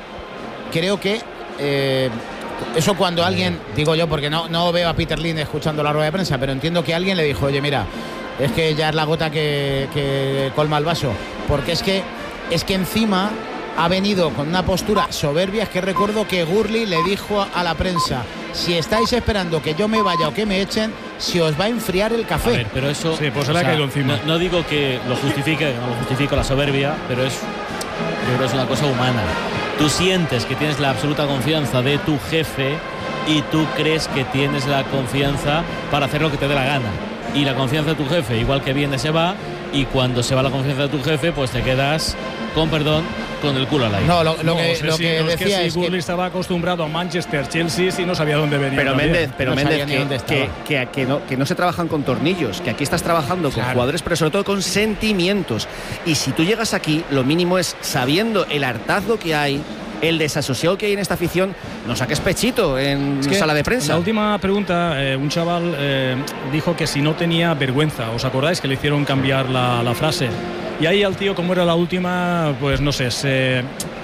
creo que Eh, eso cuando alguien, digo yo porque no, no veo a Peter Lim escuchando la rueda de prensa, pero entiendo que alguien le dijo, oye mira, es que ya es la gota que, que colma el vaso, porque es que es que encima ha venido con una postura soberbia. Es que recuerdo que Gurley le dijo a la prensa, si estáis esperando que yo me vaya o que me echen, si os va a enfriar el café. A ver, pero eso sí, pues se le ha caído encima. No, no digo que lo justifique, no lo justifico la soberbia, pero es, yo creo que es una cosa humana. Tú sientes que tienes la absoluta confianza de tu jefe y tú crees que tienes la confianza para hacer lo que te dé la gana. Y la confianza de tu jefe, igual que viene, se va. Y cuando se va la confianza de tu jefe, pues te quedas, con perdón, con el culo al aire. No, lo, lo no, que, o sea, lo sí, que no, decía es que es si Gurley que estaba acostumbrado a Manchester, Chelsea, y no sabía dónde venía. Pero también. Méndez, pero no Méndez que, que, que, que, no, que no se trabajan con tornillos, que aquí estás trabajando claro. con jugadores, pero sobre todo con sentimientos. Y si tú llegas aquí, lo mínimo es, sabiendo el hartazgo que hay, el desasosiego que hay en esta afición, no saques pechito en es que sala de prensa. La última pregunta, eh, un chaval eh, dijo que si no tenía vergüenza. ¿Os acordáis que le hicieron cambiar la, la frase? Y ahí al tío, como era la última, pues no sé, se...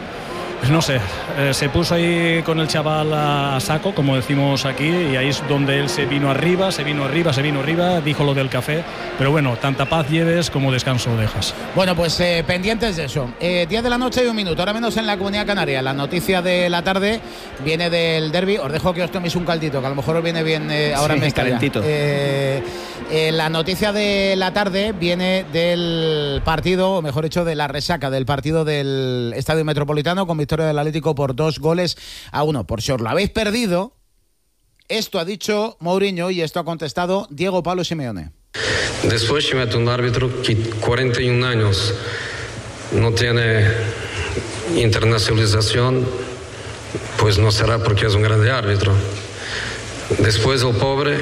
no sé, eh, se puso ahí con el chaval a, a saco, como decimos aquí, y ahí es donde él se vino arriba, se vino arriba, se vino arriba, dijo lo del café, pero bueno, tanta paz lleves como descanso dejas. Bueno, pues eh, pendientes de eso. Eh, diez de la noche y un minuto, ahora menos en la Comunidad Canaria. La noticia de la tarde viene del derbi. Os dejo que os toméis un caldito, que a lo mejor os viene bien eh, ahora sí, me está calentito. Eh, eh, la noticia de la tarde viene del partido, o mejor dicho, de la resaca del partido del Estadio Metropolitano con victoria del Atlético por dos goles a uno. Por si os lo habéis perdido, esto ha dicho Mourinho y esto ha contestado Diego Pablo Simeone. Después se mete un árbitro que cuarenta y un años no tiene internacionalización, pues no será porque es un grande árbitro. Después el pobre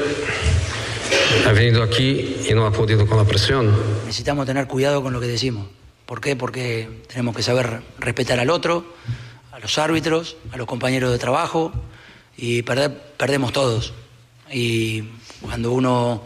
ha venido aquí y no ha podido con la presión. Necesitamos tener cuidado con lo que decimos. ¿Por qué? Porque tenemos que saber respetar al otro, a los árbitros, a los compañeros de trabajo, y perder, perdemos todos. Y cuando uno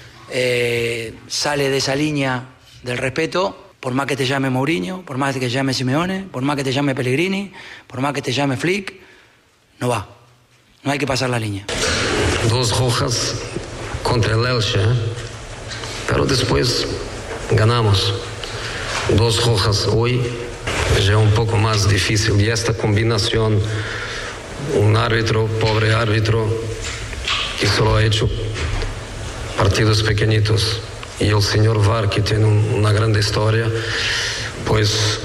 eh, sale de esa línea del respeto, por más que te llame Mourinho, por más que te llame Simeone, por más que te llame Pellegrini, por más que te llame Flick, no va. No hay que pasar la línea. Dos rojas contra el Elche, pero después ganamos. Dos rojas hoy ya un poco más difícil, y esta combinación, un árbitro, pobre árbitro, que solo ha hecho partidos pequeñitos, y el señor V A R, que tiene una gran historia, pues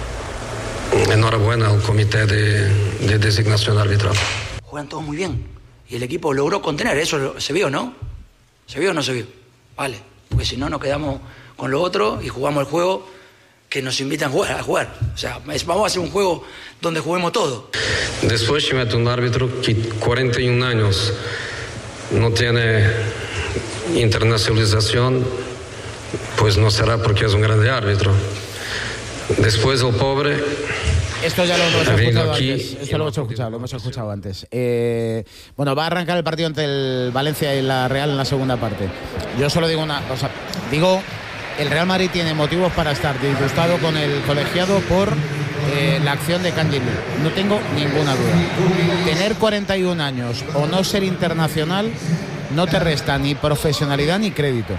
enhorabuena al comité de, de designación arbitral. Juegan todos muy bien y el equipo logró contener, eso se vio, ¿no? ¿Se vio o no se vio? Vale, porque si no nos quedamos con lo otro y jugamos el juego que nos invitan a jugar, a jugar. O sea, es, vamos a hacer un juego donde juguemos todo. Después se mete un árbitro que cuarenta y un años no tiene internacionalización, pues no será porque es un grande árbitro. Después el pobre Esto ya lo hemos escuchado antes. Esto lo hemos escuchado, lo hemos escuchado antes. Eh, bueno, va a arrancar el partido entre el Valencia y la Real en la segunda parte. Yo solo digo una cosa. Digo, el Real Madrid tiene motivos para estar disgustado con el colegiado por eh, la acción de Kangin Lee. No tengo ninguna duda. Tener cuarenta y un años o no ser internacional no te resta ni profesionalidad ni crédito.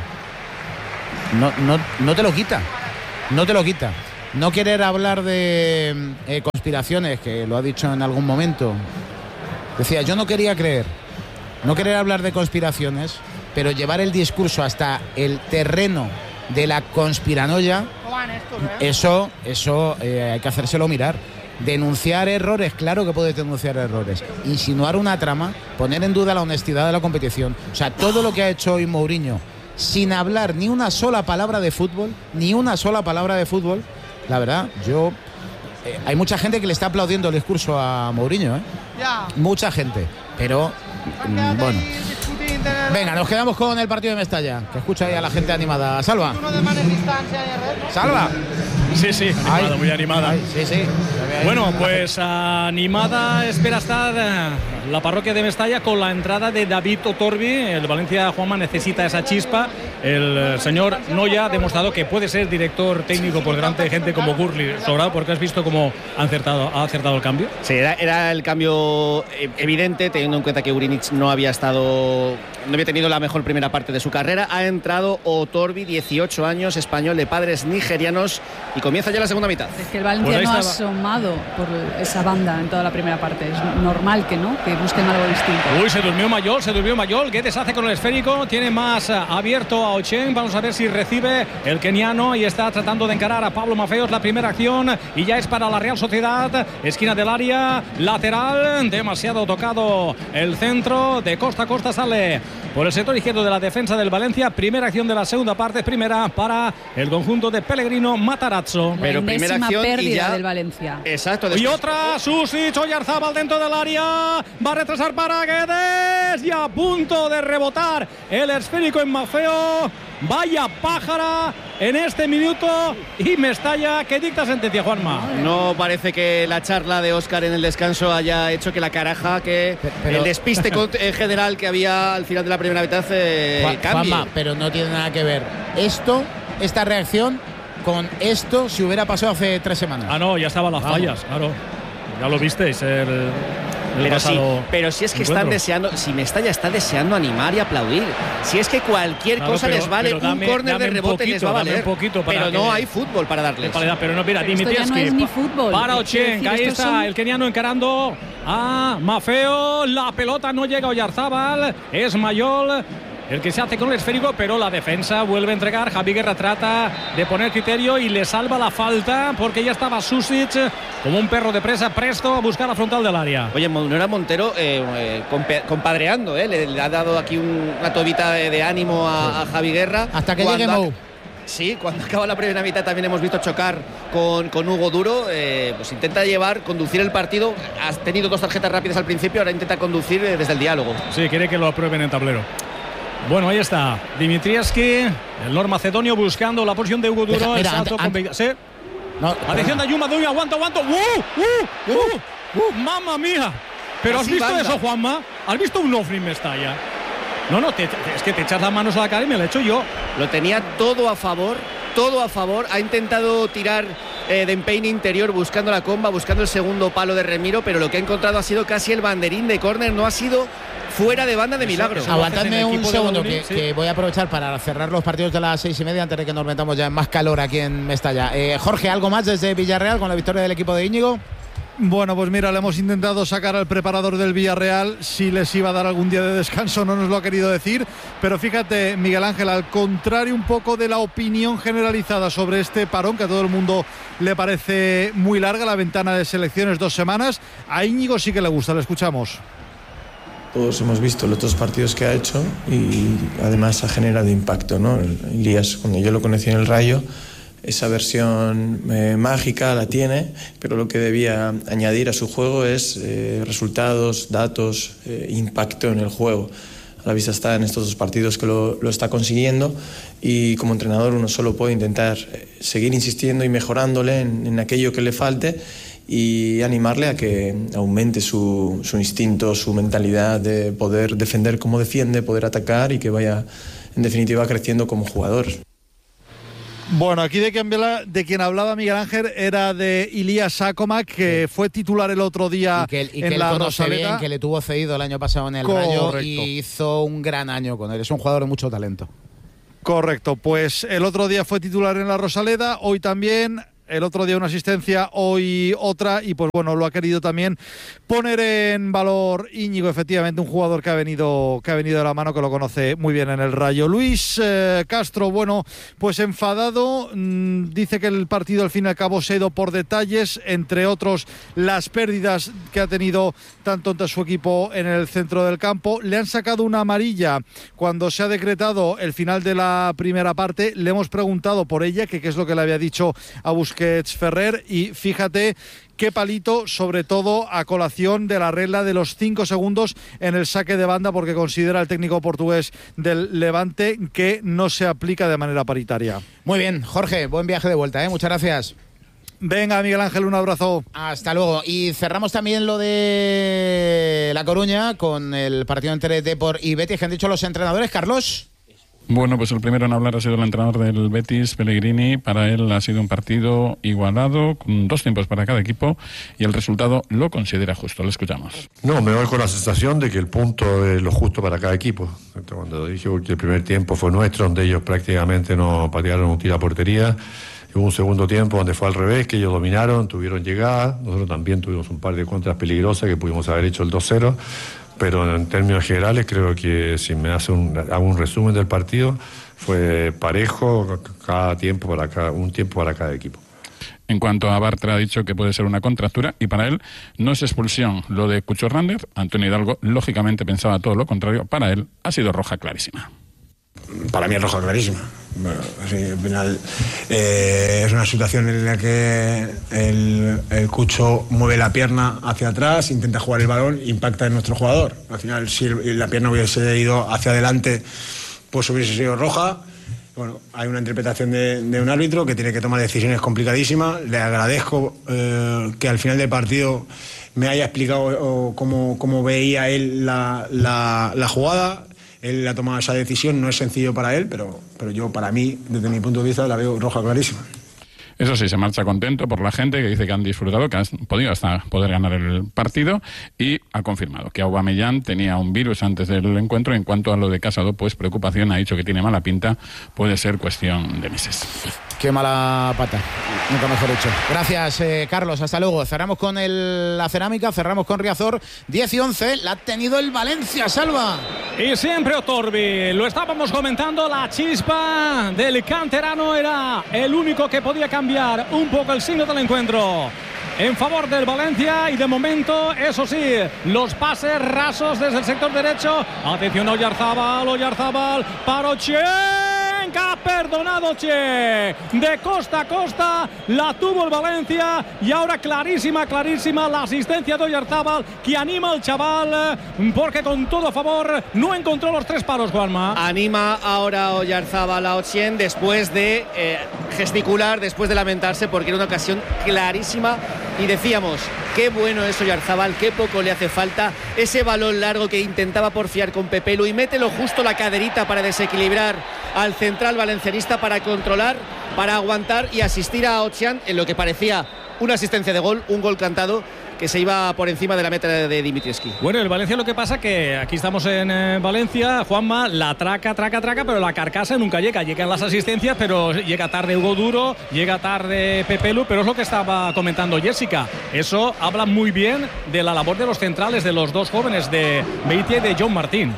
No, no, no te lo quita. No te lo quita. No querer hablar de eh, conspiraciones, que lo ha dicho en algún momento. Decía, yo no quería creer, no querer hablar de conspiraciones, pero llevar el discurso hasta el terreno de la conspiranoia, eso, eso eh, hay que hacérselo mirar. Denunciar errores, claro que puedes denunciar errores. Insinuar una trama, poner en duda la honestidad de la competición. O sea, todo lo que ha hecho hoy Mourinho, sin hablar ni una sola palabra de fútbol, ni una sola palabra de fútbol. La verdad, yo eh, hay mucha gente que le está aplaudiendo el discurso a Mourinho, ¿eh? Mucha gente, pero mm, bueno. Venga, nos quedamos con el partido de Mestalla, que escucha ahí a la gente animada. Salva. Salva. Sí, sí, animada, ay, muy animada. Ay, sí, sí. Bueno, pues animada espera estar la parroquia de Mestalla con la entrada de David Otorbi. El Valencia, Juanma, necesita esa chispa. El señor Noya ha demostrado que puede ser director técnico por delante de gente como Gurli sobrado, porque has visto cómo ha acertado, ha acertado el cambio. Sí, era, era el cambio evidente, teniendo en cuenta que Urinic no había estado, no había tenido la mejor primera parte de su carrera. Ha entrado Otorbi, dieciocho años, español, de padres nigerianos, y comienza ya la segunda mitad. Es que el Valencia pues no ha asomado por esa banda en toda la primera parte. Es normal que no, que busquen algo distinto. Uy, se durmió Mayol, se durmió Mayol. Guedes hace con el esférico, tiene más abierto a Ochen. Vamos a ver si recibe el keniano y está tratando de encarar a Pablo Mafeos. La primera acción y ya es para la Real Sociedad. Esquina del área, lateral, demasiado tocado el centro. De costa a costa sale por el sector izquierdo de la defensa del Valencia. Primera acción de la segunda parte, primera para el conjunto de Pellegrino Matarazzo. La Pero primera acción pérdida y ya del Valencia. Exacto. Después. Y otra, Susic, Oyarzábal dentro del área, va a retrasar para Guedes y a punto de rebotar el esférico en Mafeo. Vaya pájara en este minuto y Mestalla que dicta sentencia, Juanma. No parece que la charla de Óscar en el descanso haya hecho que la caraja, que pero, el despiste en general que había al final de la primera mitad eh, Juan, cambie. Juanma, pero no tiene nada que ver esto, esta reacción con esto si hubiera pasado hace tres semanas. Ah, no, ya estaban las fallas, claro. Ya lo visteis. El, el pero, sí, pero si es que encuentro. están deseando, si Mestalla está deseando animar y aplaudir. Si es que cualquier claro, cosa pero, les vale, dame, un córner de rebote poquito, les va a valer. Un poquito para pero no hay fútbol para darles. Para, pero no, mira, Dimitrievski. No es ni fútbol. Para Ochen, ahí está son... el keniano encarando a Mafeo. La pelota no llega a Oyarzábal. Es Mayol el que se hace con el esférico, pero la defensa vuelve a entregar. Javi Guerra trata de poner criterio y le salva la falta porque ya estaba Susic como un perro de presa presto a buscar la frontal del área. Oye, Nora Montero eh, eh, compadreando, eh, le, le ha dado aquí un, una tobita de, de ánimo a, a Javi Guerra. Hasta que llegue Mou. Sí, cuando acaba la primera mitad también hemos visto chocar con, con Hugo Duro. Eh, pues intenta llevar, conducir el partido. Has tenido dos tarjetas rápidas al principio, ahora intenta conducir eh, desde el diálogo. Sí, quiere que lo aprueben en tablero. Bueno, ahí está Dimitrievski, el normacedonio buscando la posición de Hugo Duro. Deja, mira, el salto ante, con... ¿Sí? No, atención de Ayuma, Duño, aguanta, aguanta. ¡Uh! ¡Uh! ¡Uh! ¡Uh! ¡Mamma mía! ¿Pero has visto banda. eso, Juanma? ¿Has visto un Nofri en Mestalla? No, no, te, te, es que te echas las manos a la cara y me lo he hecho yo. Lo tenía todo a favor, todo a favor. Ha intentado tirar eh, de empeine interior buscando la comba, buscando el segundo palo de Remiro, pero lo que ha encontrado ha sido casi el banderín de córner, no ha sido fuera de banda de milagro. Aguantadme un segundo que, sí. que voy a aprovechar para cerrar los partidos de las seis y media antes de que nos metamos ya en más calor aquí en Mestalla. Eh, Jorge, ¿algo más desde Villarreal con la victoria del equipo de Íñigo? Bueno, pues mira, le hemos intentado sacar al preparador del Villarreal si les iba a dar algún día de descanso, no nos lo ha querido decir, pero fíjate, Miguel Ángel, al contrario un poco de la opinión generalizada sobre este parón, que a todo el mundo le parece muy larga, la ventana de selecciones, dos semanas, a Íñigo sí que le gusta, le escuchamos. Todos hemos visto los otros partidos que ha hecho y además ha generado impacto, ¿no? Elías, cuando yo lo conocí en el Rayo, esa versión eh, mágica la tiene, pero lo que debía añadir a su juego es eh, resultados, datos, eh, impacto en el juego. A la vista está en estos dos partidos que lo, lo está consiguiendo y como entrenador uno solo puede intentar seguir insistiendo y mejorándole en, en aquello que le falte y animarle a que aumente su, su instinto, su mentalidad de poder defender como defiende, poder atacar y que vaya en definitiva creciendo como jugador. Bueno, aquí de quien, de quien hablaba Miguel Ángel era de Ilías Sákomak, que fue titular el otro día y que, y en que la él Rosaleda. Bien, que le tuvo cedido el año pasado en el Rayo y hizo un gran año con él. Es un jugador de mucho talento. Correcto, pues el otro día fue titular en la Rosaleda, hoy también. El otro día una asistencia, hoy otra, y pues bueno, lo ha querido también poner en valor Íñigo, efectivamente, un jugador que ha venido que ha venido de la mano, que lo conoce muy bien en el Rayo. Luis eh, Castro, bueno, pues enfadado, mmm, dice que el partido al fin y al cabo se ha ido por detalles, entre otros las pérdidas que ha tenido tanto ante su equipo en el centro del campo. Le han sacado una amarilla cuando se ha decretado el final de la primera parte. Le hemos preguntado por ella, que qué es lo que le había dicho a Busquets Ferrer, y fíjate qué palito, sobre todo a colación de la regla de los cinco segundos en el saque de banda, porque considera el técnico portugués del Levante que no se aplica de manera paritaria. Muy bien, Jorge, buen viaje de vuelta, ¿eh? Muchas gracias. Venga, Miguel Ángel, un abrazo. Hasta luego. Y cerramos también lo de La Coruña con el partido entre Depor y Betis, que han dicho los entrenadores. Carlos. Bueno, pues el primero en hablar ha sido el entrenador del Betis, Pellegrini. Para él ha sido un partido igualado, con dos tiempos para cada equipo, y el resultado lo considera justo. Lo escuchamos. No, me voy con la sensación de que el punto es lo justo para cada equipo. Cuando dije que el primer tiempo fue nuestro, donde ellos prácticamente no patearon un tiro a portería, y hubo un segundo tiempo donde fue al revés, que ellos dominaron, tuvieron llegada. Nosotros también tuvimos un par de contras peligrosas que pudimos haber hecho el dos cero. Pero en términos generales creo que si me hace un, hago un resumen del partido, fue parejo, cada tiempo para cada, un tiempo para cada equipo. En cuanto a Bartra, ha dicho que puede ser una contractura y para él no es expulsión lo de Cucho Hernández. Antonio Hidalgo lógicamente pensaba todo lo contrario. Para él ha sido roja clarísima. Para mí es roja clarísima. Bueno, sí, al final eh, es una situación en la que el, el Cucho mueve la pierna hacia atrás, intenta jugar el balón, impacta en nuestro jugador. Al final, si la pierna hubiese ido hacia adelante, pues hubiese sido roja. Bueno, hay una interpretación de, de un árbitro que tiene que tomar decisiones complicadísimas. Le agradezco eh, que al final del partido me haya explicado cómo, cómo veía él la, la, la jugada. Él ha tomado esa decisión, no es sencillo para él, pero, pero yo, para mí, desde mi punto de vista, la veo roja clarísima. Eso sí, se marcha contento por la gente que dice que han disfrutado, que han podido hasta poder ganar el partido, y ha confirmado que Aubameyang tenía un virus antes del encuentro. En cuanto a lo de Casado, pues preocupación, ha dicho que tiene mala pinta, puede ser cuestión de meses. Qué mala pata, nunca mejor dicho. Gracias, eh, Carlos, hasta luego. Cerramos con el, la cerámica, cerramos con Riazor. diez y once, la ha tenido el Valencia, Salva. Y siempre Otorbi, lo estábamos comentando, la chispa del canterano era el único que podía cambiar un poco el signo del encuentro en favor del Valencia, y de momento, eso sí, los pases rasos desde el sector derecho. Atención a Oyarzábal, Oyarzábal, Parochenka, perdonado Che, de costa a costa, la tuvo el Valencia, y ahora clarísima, clarísima la asistencia de Oyarzábal, que anima al chaval, porque con todo a favor no encontró los tres paros, Juanma. Anima ahora Oyarzábal a Ochien después de eh, gesticular, después de lamentarse, porque era una ocasión clarísima. Y decíamos, qué bueno es Oyarzábal, qué poco le hace falta ese balón largo que intentaba porfiar con Pepelu, y mételo justo la caderita para desequilibrar al central valencianista, para controlar, para aguantar y asistir a Ochian en lo que parecía una asistencia de gol, un gol cantado que se iba por encima de la meta de Dimitrievski. Bueno, el Valencia, lo que pasa que aquí estamos en eh, Valencia, Juanma, la traca, traca, traca, pero la carcasa nunca llega. Llegan las asistencias, pero llega tarde Hugo Duro, llega tarde Pepelu, pero es lo que estaba comentando Jessica. Eso habla muy bien de la labor de los centrales, de los dos jóvenes, de Beitia y de John Martín.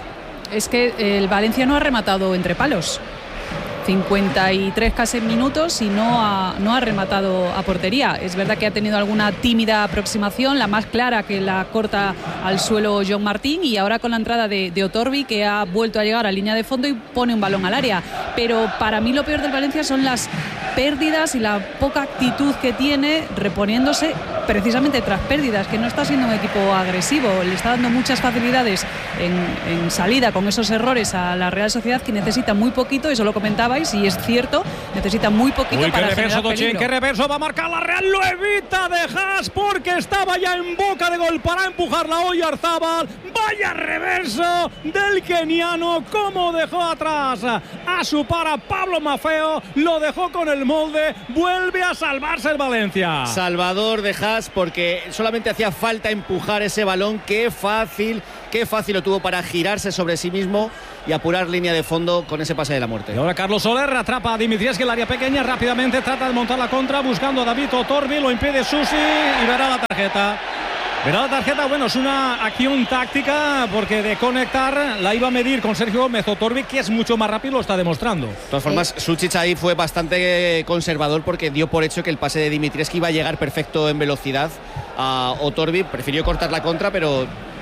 Es que el Valencia no ha rematado entre palos. cincuenta y tres casi minutos y no ha, no ha rematado a portería. Es verdad que ha tenido alguna tímida aproximación, la más clara que la corta al suelo John Martín, y ahora con la entrada de, de Otorbi, que ha vuelto a llegar a línea de fondo y pone un balón al área. Pero para mí lo peor del Valencia son las pérdidas y la poca actitud que tiene reponiéndose precisamente tras pérdidas, que no está siendo un equipo agresivo, le está dando muchas facilidades en, en salida con esos errores a la Real Sociedad, que necesita muy poquito, eso lo comentabais y es cierto, necesita muy poquito. Uy, para qué reverso, generar peligro. qué reverso va a marcar la Real, lo evita de Haas porque estaba ya en boca de gol para empujar la Oyarzábal. Vaya reverso del keniano, como dejó atrás a su para Pablo Maffeo, lo dejó con el molde, vuelve a salvarse el Valencia. Salvador de Haas, porque solamente hacía falta empujar ese balón. Qué fácil, qué fácil lo tuvo para girarse sobre sí mismo y apurar línea de fondo con ese pase de la muerte. Y ahora Carlos Soler atrapa a Dimitrievski en el área pequeña, rápidamente trata de montar la contra buscando a David Otorbi, lo impide Susi y verá la tarjeta. Verá la tarjeta, bueno, es una acción táctica porque de conectar la iba a medir con Sergio Gómez. Otorbi, que es mucho más rápido, lo está demostrando. De todas formas, eh. Sučić ahí fue bastante conservador porque dio por hecho que el pase de Dimitrievski iba a llegar perfecto en velocidad a Otorbi. Prefirió cortar la contra, pero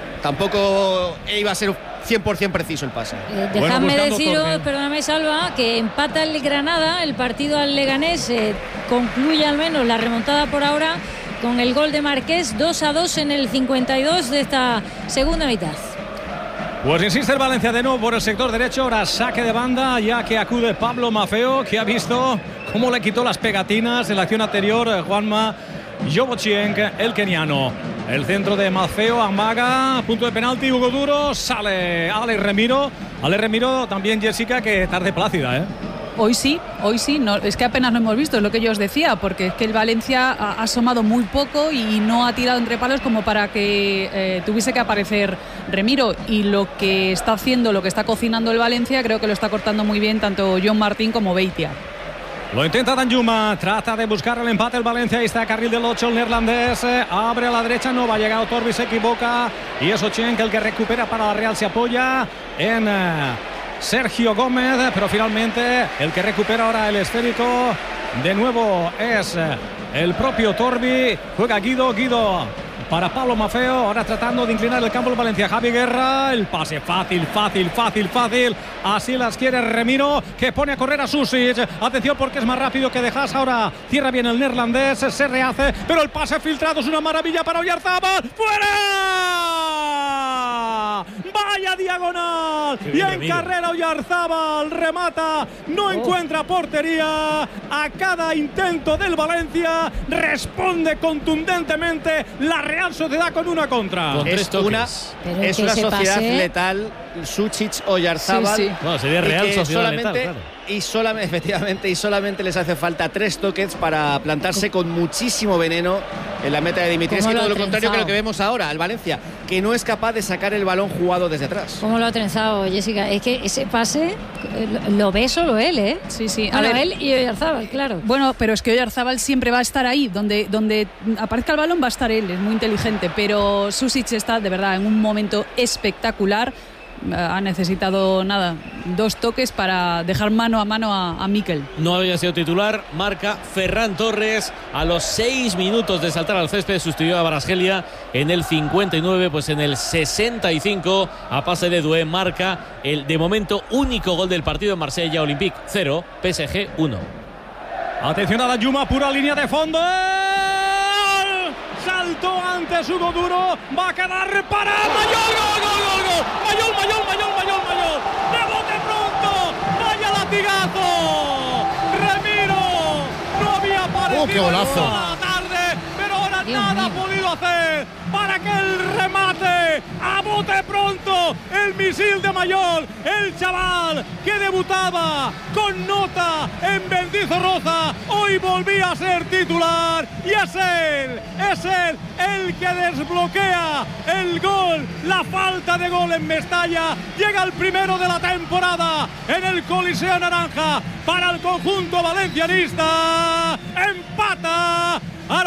tampoco iba a ser cien por ciento preciso el pase. Eh, dejadme bueno, deciros, perdóname Salva, que empata el Granada, el partido al Leganés, eh, concluye al menos la remontada por ahora con el gol de Marqués, dos a dos en el cincuenta y dos de esta segunda mitad. Pues insiste el Valencia de nuevo por el sector derecho, ahora saque de banda, ya que acude Pablo Maffeo, que ha visto cómo le quitó las pegatinas en la acción anterior Juanma Jovochienk, el keniano. El centro de Maffeo, amaga, punto de penalti, Hugo Duro, sale Ale Remiro. Ale Remiro también, Jessica, que tarde plácida, ¿eh? Hoy sí, hoy sí, no, es que apenas lo hemos visto, es lo que yo os decía, porque es que el Valencia ha, ha asomado muy poco y no ha tirado entre palos como para que eh, tuviese que aparecer Remiro, y lo que está haciendo, lo que está cocinando el Valencia, creo que lo está cortando muy bien tanto John Martín como Beitia. Lo intenta Danjuma, trata de buscar el empate el Valencia, ahí está carril del ocho el neerlandés, eh, abre a la derecha, no va a llegar Otorbi, se equivoca y es Ochienk el que recupera para la Real, se apoya en eh, Sergio Gómez, pero finalmente el que recupera ahora el esférico de nuevo es eh, el propio Otorbi, juega Guido, Guido para Pablo Maffeo, ahora tratando de inclinar el campo el Valencia, Javi Guerra, el pase fácil, fácil, fácil, fácil, así las quiere Remiro, que pone a correr a Sušić, atención porque es más rápido que dejas, ahora cierra bien el neerlandés, se rehace, pero el pase filtrado es una maravilla para Oyarzábal, ¡fuera! ¡Vaya diagonal! Y en Remiro. Carrera Oyarzábal remata, no oh. encuentra portería, a cada intento del Valencia responde contundentemente la Real Sociedad con una contra. Con es una, es una sociedad pase. letal, Sušić, Oyarzábal. Sí, sí. Bueno, sería Real Sociedad letal, claro. Y solamente, efectivamente, y solamente les hace falta tres toques para plantarse con muchísimo veneno en la meta de Dimitrievski, todo lo, lo contrario que lo que vemos ahora, al Valencia, que no es capaz de sacar el balón jugado desde atrás. ¿Cómo lo ha trenzado, Jessica? Es que ese pase lo ve solo él, ¿eh? Sí, sí. A ver, él y Oyarzábal, claro. Bueno, pero es que Oyarzábal siempre va a estar ahí, donde, donde aparezca el balón va a estar él, es muy inteligente, pero Sušić está de verdad en un momento espectacular. Ha necesitado nada, dos toques para dejar mano a mano a, a Mikel. No había sido titular, marca Ferran Torres a los seis minutos de saltar al césped, sustituyó a Barasgelia en el cincuenta y nueve, pues en el sesenta y cinco a pase de Doué marca el de momento único gol del partido en Marsella. Olympique cero, P S G uno. Atención a Danjuma, pura línea de fondo. Saltó antes Hugo Duro, va a quedar para Mayol, gol, gol, gol, gol. Mayol, Mayol, Mayol, Mayol, Mayol. Rebote pronto, vaya latigazo. Remiro no había aparecido oh, qué golazo. toda la tarde, pero ahora Dios nada mío. ha podido hacer para que el remate a bote pronto, el misil de Mayol, el chaval que debutaba con nota en Mendizorroza, hoy volvía a ser titular y es él, es él el que desbloquea el gol, la falta de gol en Mestalla, llega el primero de la temporada en el Coliseo Naranja para el conjunto valencianista, empata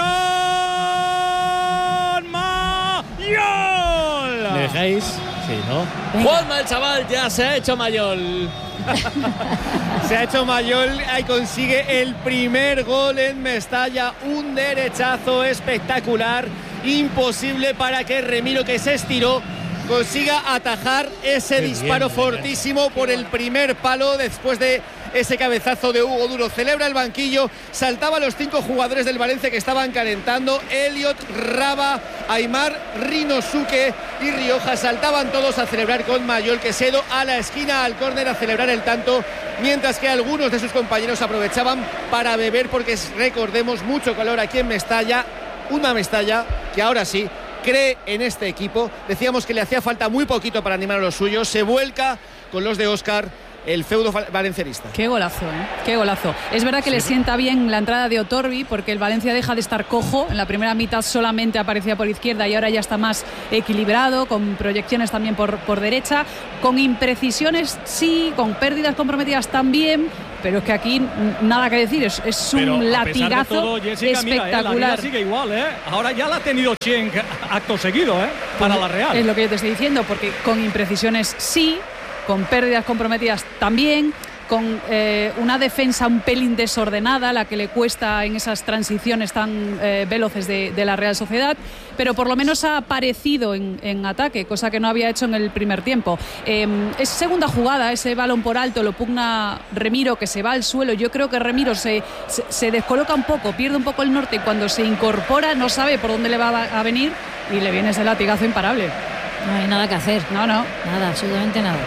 Aaron Mayol. ¿Me dejáis? Sí, ¿no? Juanma el chaval ya se ha hecho Mayol. Se ha hecho Mayol y consigue el primer gol en Mestalla, un derechazo espectacular, imposible para que Remiro, que se estiró, consiga atajar ese Qué disparo bien, fortísimo por el primer palo después de ese cabezazo de Hugo Duro. Celebra el banquillo, saltaban los cinco jugadores del Valencia que estaban calentando: Elliot, Raba, Aimar, Rinosuke y Rioja. Saltaban todos a celebrar con Mayol Quesedo a la esquina, al córner, a celebrar el tanto, mientras que algunos de sus compañeros aprovechaban para beber, porque recordemos, mucho calor aquí en Mestalla. Una Mestalla que ahora sí cree en este equipo. Decíamos que le hacía falta muy poquito para animar a los suyos. Se vuelca con los de Óscar el feudo valencianista. Qué golazo, ¿eh? Qué golazo. Es verdad que sí, le sienta bien la entrada de Otorbi, porque el Valencia deja de estar cojo. En la primera mitad solamente aparecía por izquierda y ahora ya está más equilibrado, con proyecciones también por, por derecha, con imprecisiones sí, con pérdidas comprometidas también, pero es que aquí nada que decir, es, es un pero latigazo todo, Jessica, espectacular. Mira, eh, la sigue igual, ¿eh? Ahora ya la ha tenido Chen acto seguido, ¿eh? Para pues la Real. Es lo que yo te estoy diciendo, porque con imprecisiones sí, con pérdidas comprometidas también, con eh, una defensa un pelín desordenada, la que le cuesta en esas transiciones tan eh, veloces de, de la Real Sociedad, pero por lo menos ha aparecido en, en ataque, cosa que no había hecho en el primer tiempo. Eh, es segunda jugada, ese balón por alto lo pugna Remiro, que se va al suelo. Yo creo que Remiro se, se, se descoloca un poco, pierde un poco el norte, y cuando se incorpora no sabe por dónde le va a venir y le viene ese latigazo imparable. No hay nada que hacer. No, no. Nada, absolutamente nada.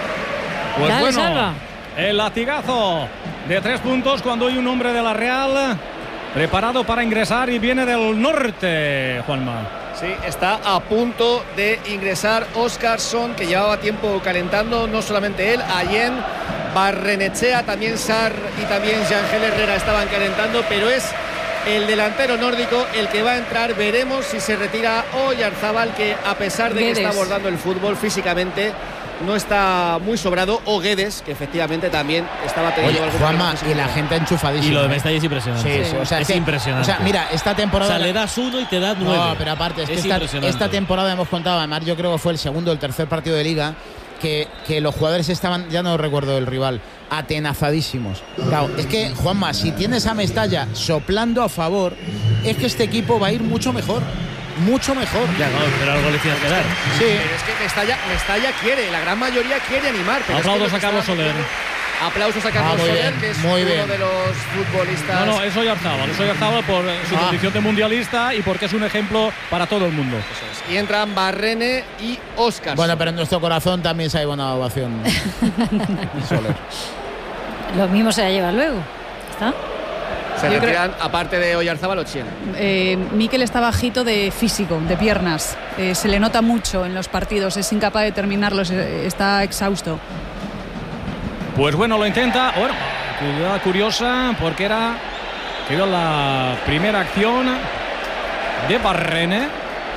Pues Dale, bueno, Salva. el latigazo de tres puntos cuando hay un hombre de la Real preparado para ingresar y viene del norte, Juanma. Sí, está a punto de ingresar Óscarson, que llevaba tiempo calentando, no solamente él, Allen, Barrenechea, también Sar y también Yangel Herrera estaban calentando, pero es el delantero nórdico el que va a entrar. Veremos si se retira Oyarzábal, que a pesar de Guedes. que está abordando el fútbol físicamente, no está muy sobrado, o Guedes, que efectivamente también estaba teniendo Oye, algún Juanma, problema y la físico. gente enchufadísima. Y lo de ¿eh? Mestalla es impresionante. Sí, sí, o sea, es que- impresionante. O sea, mira, esta temporada. O sea, le das uno y te da nueve. No, pero aparte, es, Es que esta, impresionante. esta temporada hemos contado, además, yo creo que fue el segundo o el tercer partido de Liga, que, que los jugadores estaban, ya no recuerdo el rival, atenazadísimos. Claro, es que, Juanma, si tienes a Mestalla soplando a favor, es que este equipo va a ir mucho mejor. Mucho mejor. Ya, no, pero algo le tienes que dar. Sí. Pero es que Mestalla, Mestalla quiere, la gran mayoría quiere animar. Pero Aplausos es que a Carlos Soler. Aplausos a Carlos Ah, muy Soler, bien, que es muy uno bien. de los futbolistas. No, no, es Oyarzábal, es Oyarzábal por eh, su Ah. condición de mundialista y porque es un ejemplo para todo el mundo. Y entran Barrene y Óscar. Bueno, pero en nuestro corazón también se hay buena ovación. Soler. Lo mismo se la lleva luego. ¿Está? se yo retiran, aparte de Oyarzábal, Ochien. Eh, Mikel está bajito de físico, de piernas. Eh, se le nota mucho en los partidos, es incapaz de terminarlos, eh, está exhausto. Pues bueno, lo intenta. Bueno, jugada curiosa porque era, que era la primera acción de Barrene.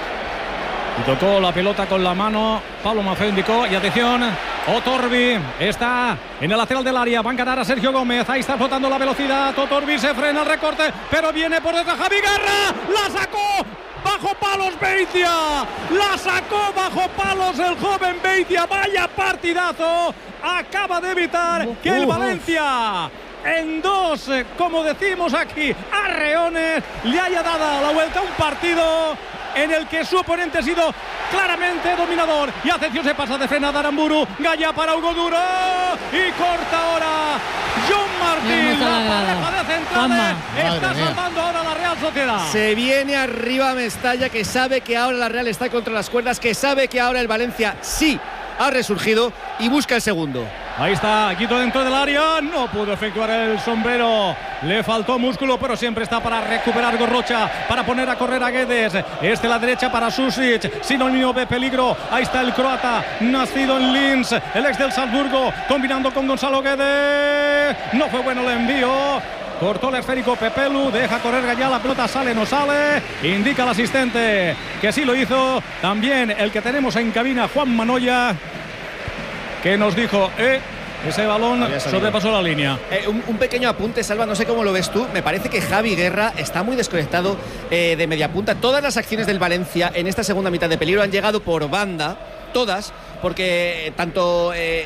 Y tocó la pelota con la mano. Pablo Maffeo indicó. Y atención, Otorbi está en el lateral del área. Va a encarar a Sergio Gómez. Ahí está flotando la velocidad. Otorbi se frena el recorte, pero viene por detrás Javi Guerra. La sacó bajo palos Beitia. La sacó bajo palos el joven Beitia. Vaya partidazo. Acaba de evitar que el Valencia, en dos, eh, como decimos aquí, arreones, le haya dado la vuelta a un partido en el que su oponente ha sido claramente dominador. Y atención, se pasa de frenada Aramburu. Gaya para Hugo Duro. Y corta ahora John Martín. está La la grada. pareja de centrales Juanma. está Madre mía. salvando ahora la Real Sociedad. Se viene arriba Mestalla, que sabe que ahora la Real está contra las cuerdas, que sabe que ahora el Valencia sí ha resurgido y busca el segundo. Ahí está, Quito dentro del área, no pudo efectuar el sombrero, le faltó músculo, pero siempre está para recuperar Gorrocha, para poner a correr a Guedes. Este la derecha para Susic, sinónimo de peligro. Ahí está el croata, nacido en Linz, el ex del Salzburgo, combinando con Gonzalo Guedes. No fue bueno el envío. Cortó el esférico Pepelu, deja correr Gallá, la pelota sale, no sale. Indica el asistente que sí lo hizo. También el que tenemos en cabina, Juan Manoya, que nos dijo, eh, ese balón sobrepasó la línea. Eh, un, un pequeño apunte, Salva, no sé cómo lo ves tú. Me parece que Javi Guerra está muy desconectado eh, de media punta. Todas las acciones del Valencia en esta segunda mitad de peligro han llegado por banda, todas, porque tanto... Eh,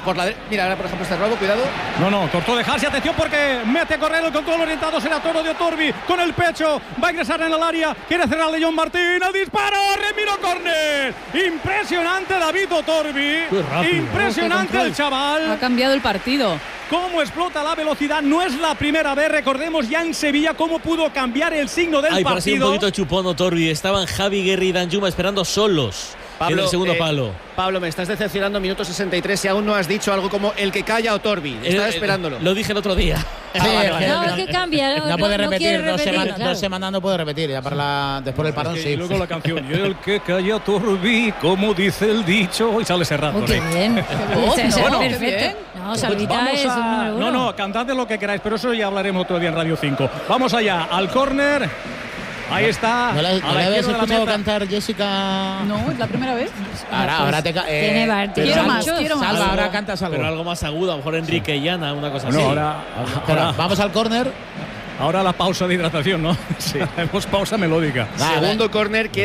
por la de... Mira, ahora por ejemplo este robo, cuidado. No, no, cortó dejarse, atención porque mete a correr el control orientado, será Toro de Otorbi con el pecho, va a ingresar en el área, quiere cerrarle John Martín, el disparo, Remiro córner. Impresionante David Otorbi, impresionante el chaval. Ha cambiado el partido. Cómo explota la velocidad, no es la primera vez, recordemos ya en Sevilla cómo pudo cambiar el signo del Ay, partido. parecía un poquito chupón Otorbi, estaban Javi Guerri y Danjuma esperando solos. Pablo, en el segundo eh, palo. Pablo, me estás decepcionando, minuto sesenta y tres y aún no has dicho algo como el que calla a Otorbi. Estaba Eh, esperándolo. Lo dije el otro día. Sí, es que- No, es que cambia. No puede no repetir, quiere dos, repetir, semanas, claro. dos semanas no puede repetir, ya para la, después del parón Es que- sí. Y luego la canción, y el que calla a Torbi, como dice el dicho, y sale Serrano. Oh, qué bien. voz, Ese- ese ¿no? es Qué perfecto. bien. No, Salvita Vamos es un a- número No, uno. no, cantad de lo que queráis, pero eso ya hablaremos otro día en Radio cinco. Vamos allá, al córner. Ahí está. ¿No la, a no la la habías izquierda de la escuchado meta. cantar, Jessica? No, es la primera vez. Ahora, ahora te ca- eh, Tiene bar- pero quiero algo- más, quiero más. Salva, Algo- ahora cantas algo. Pero algo más agudo, a lo mejor Enrique Llana, una cosa No, así. ahora, Espera, ahora, vamos al córner. ahora la pausa de hidratación, ¿no? Sí, hacemos pausa melódica. Va, Segundo córner que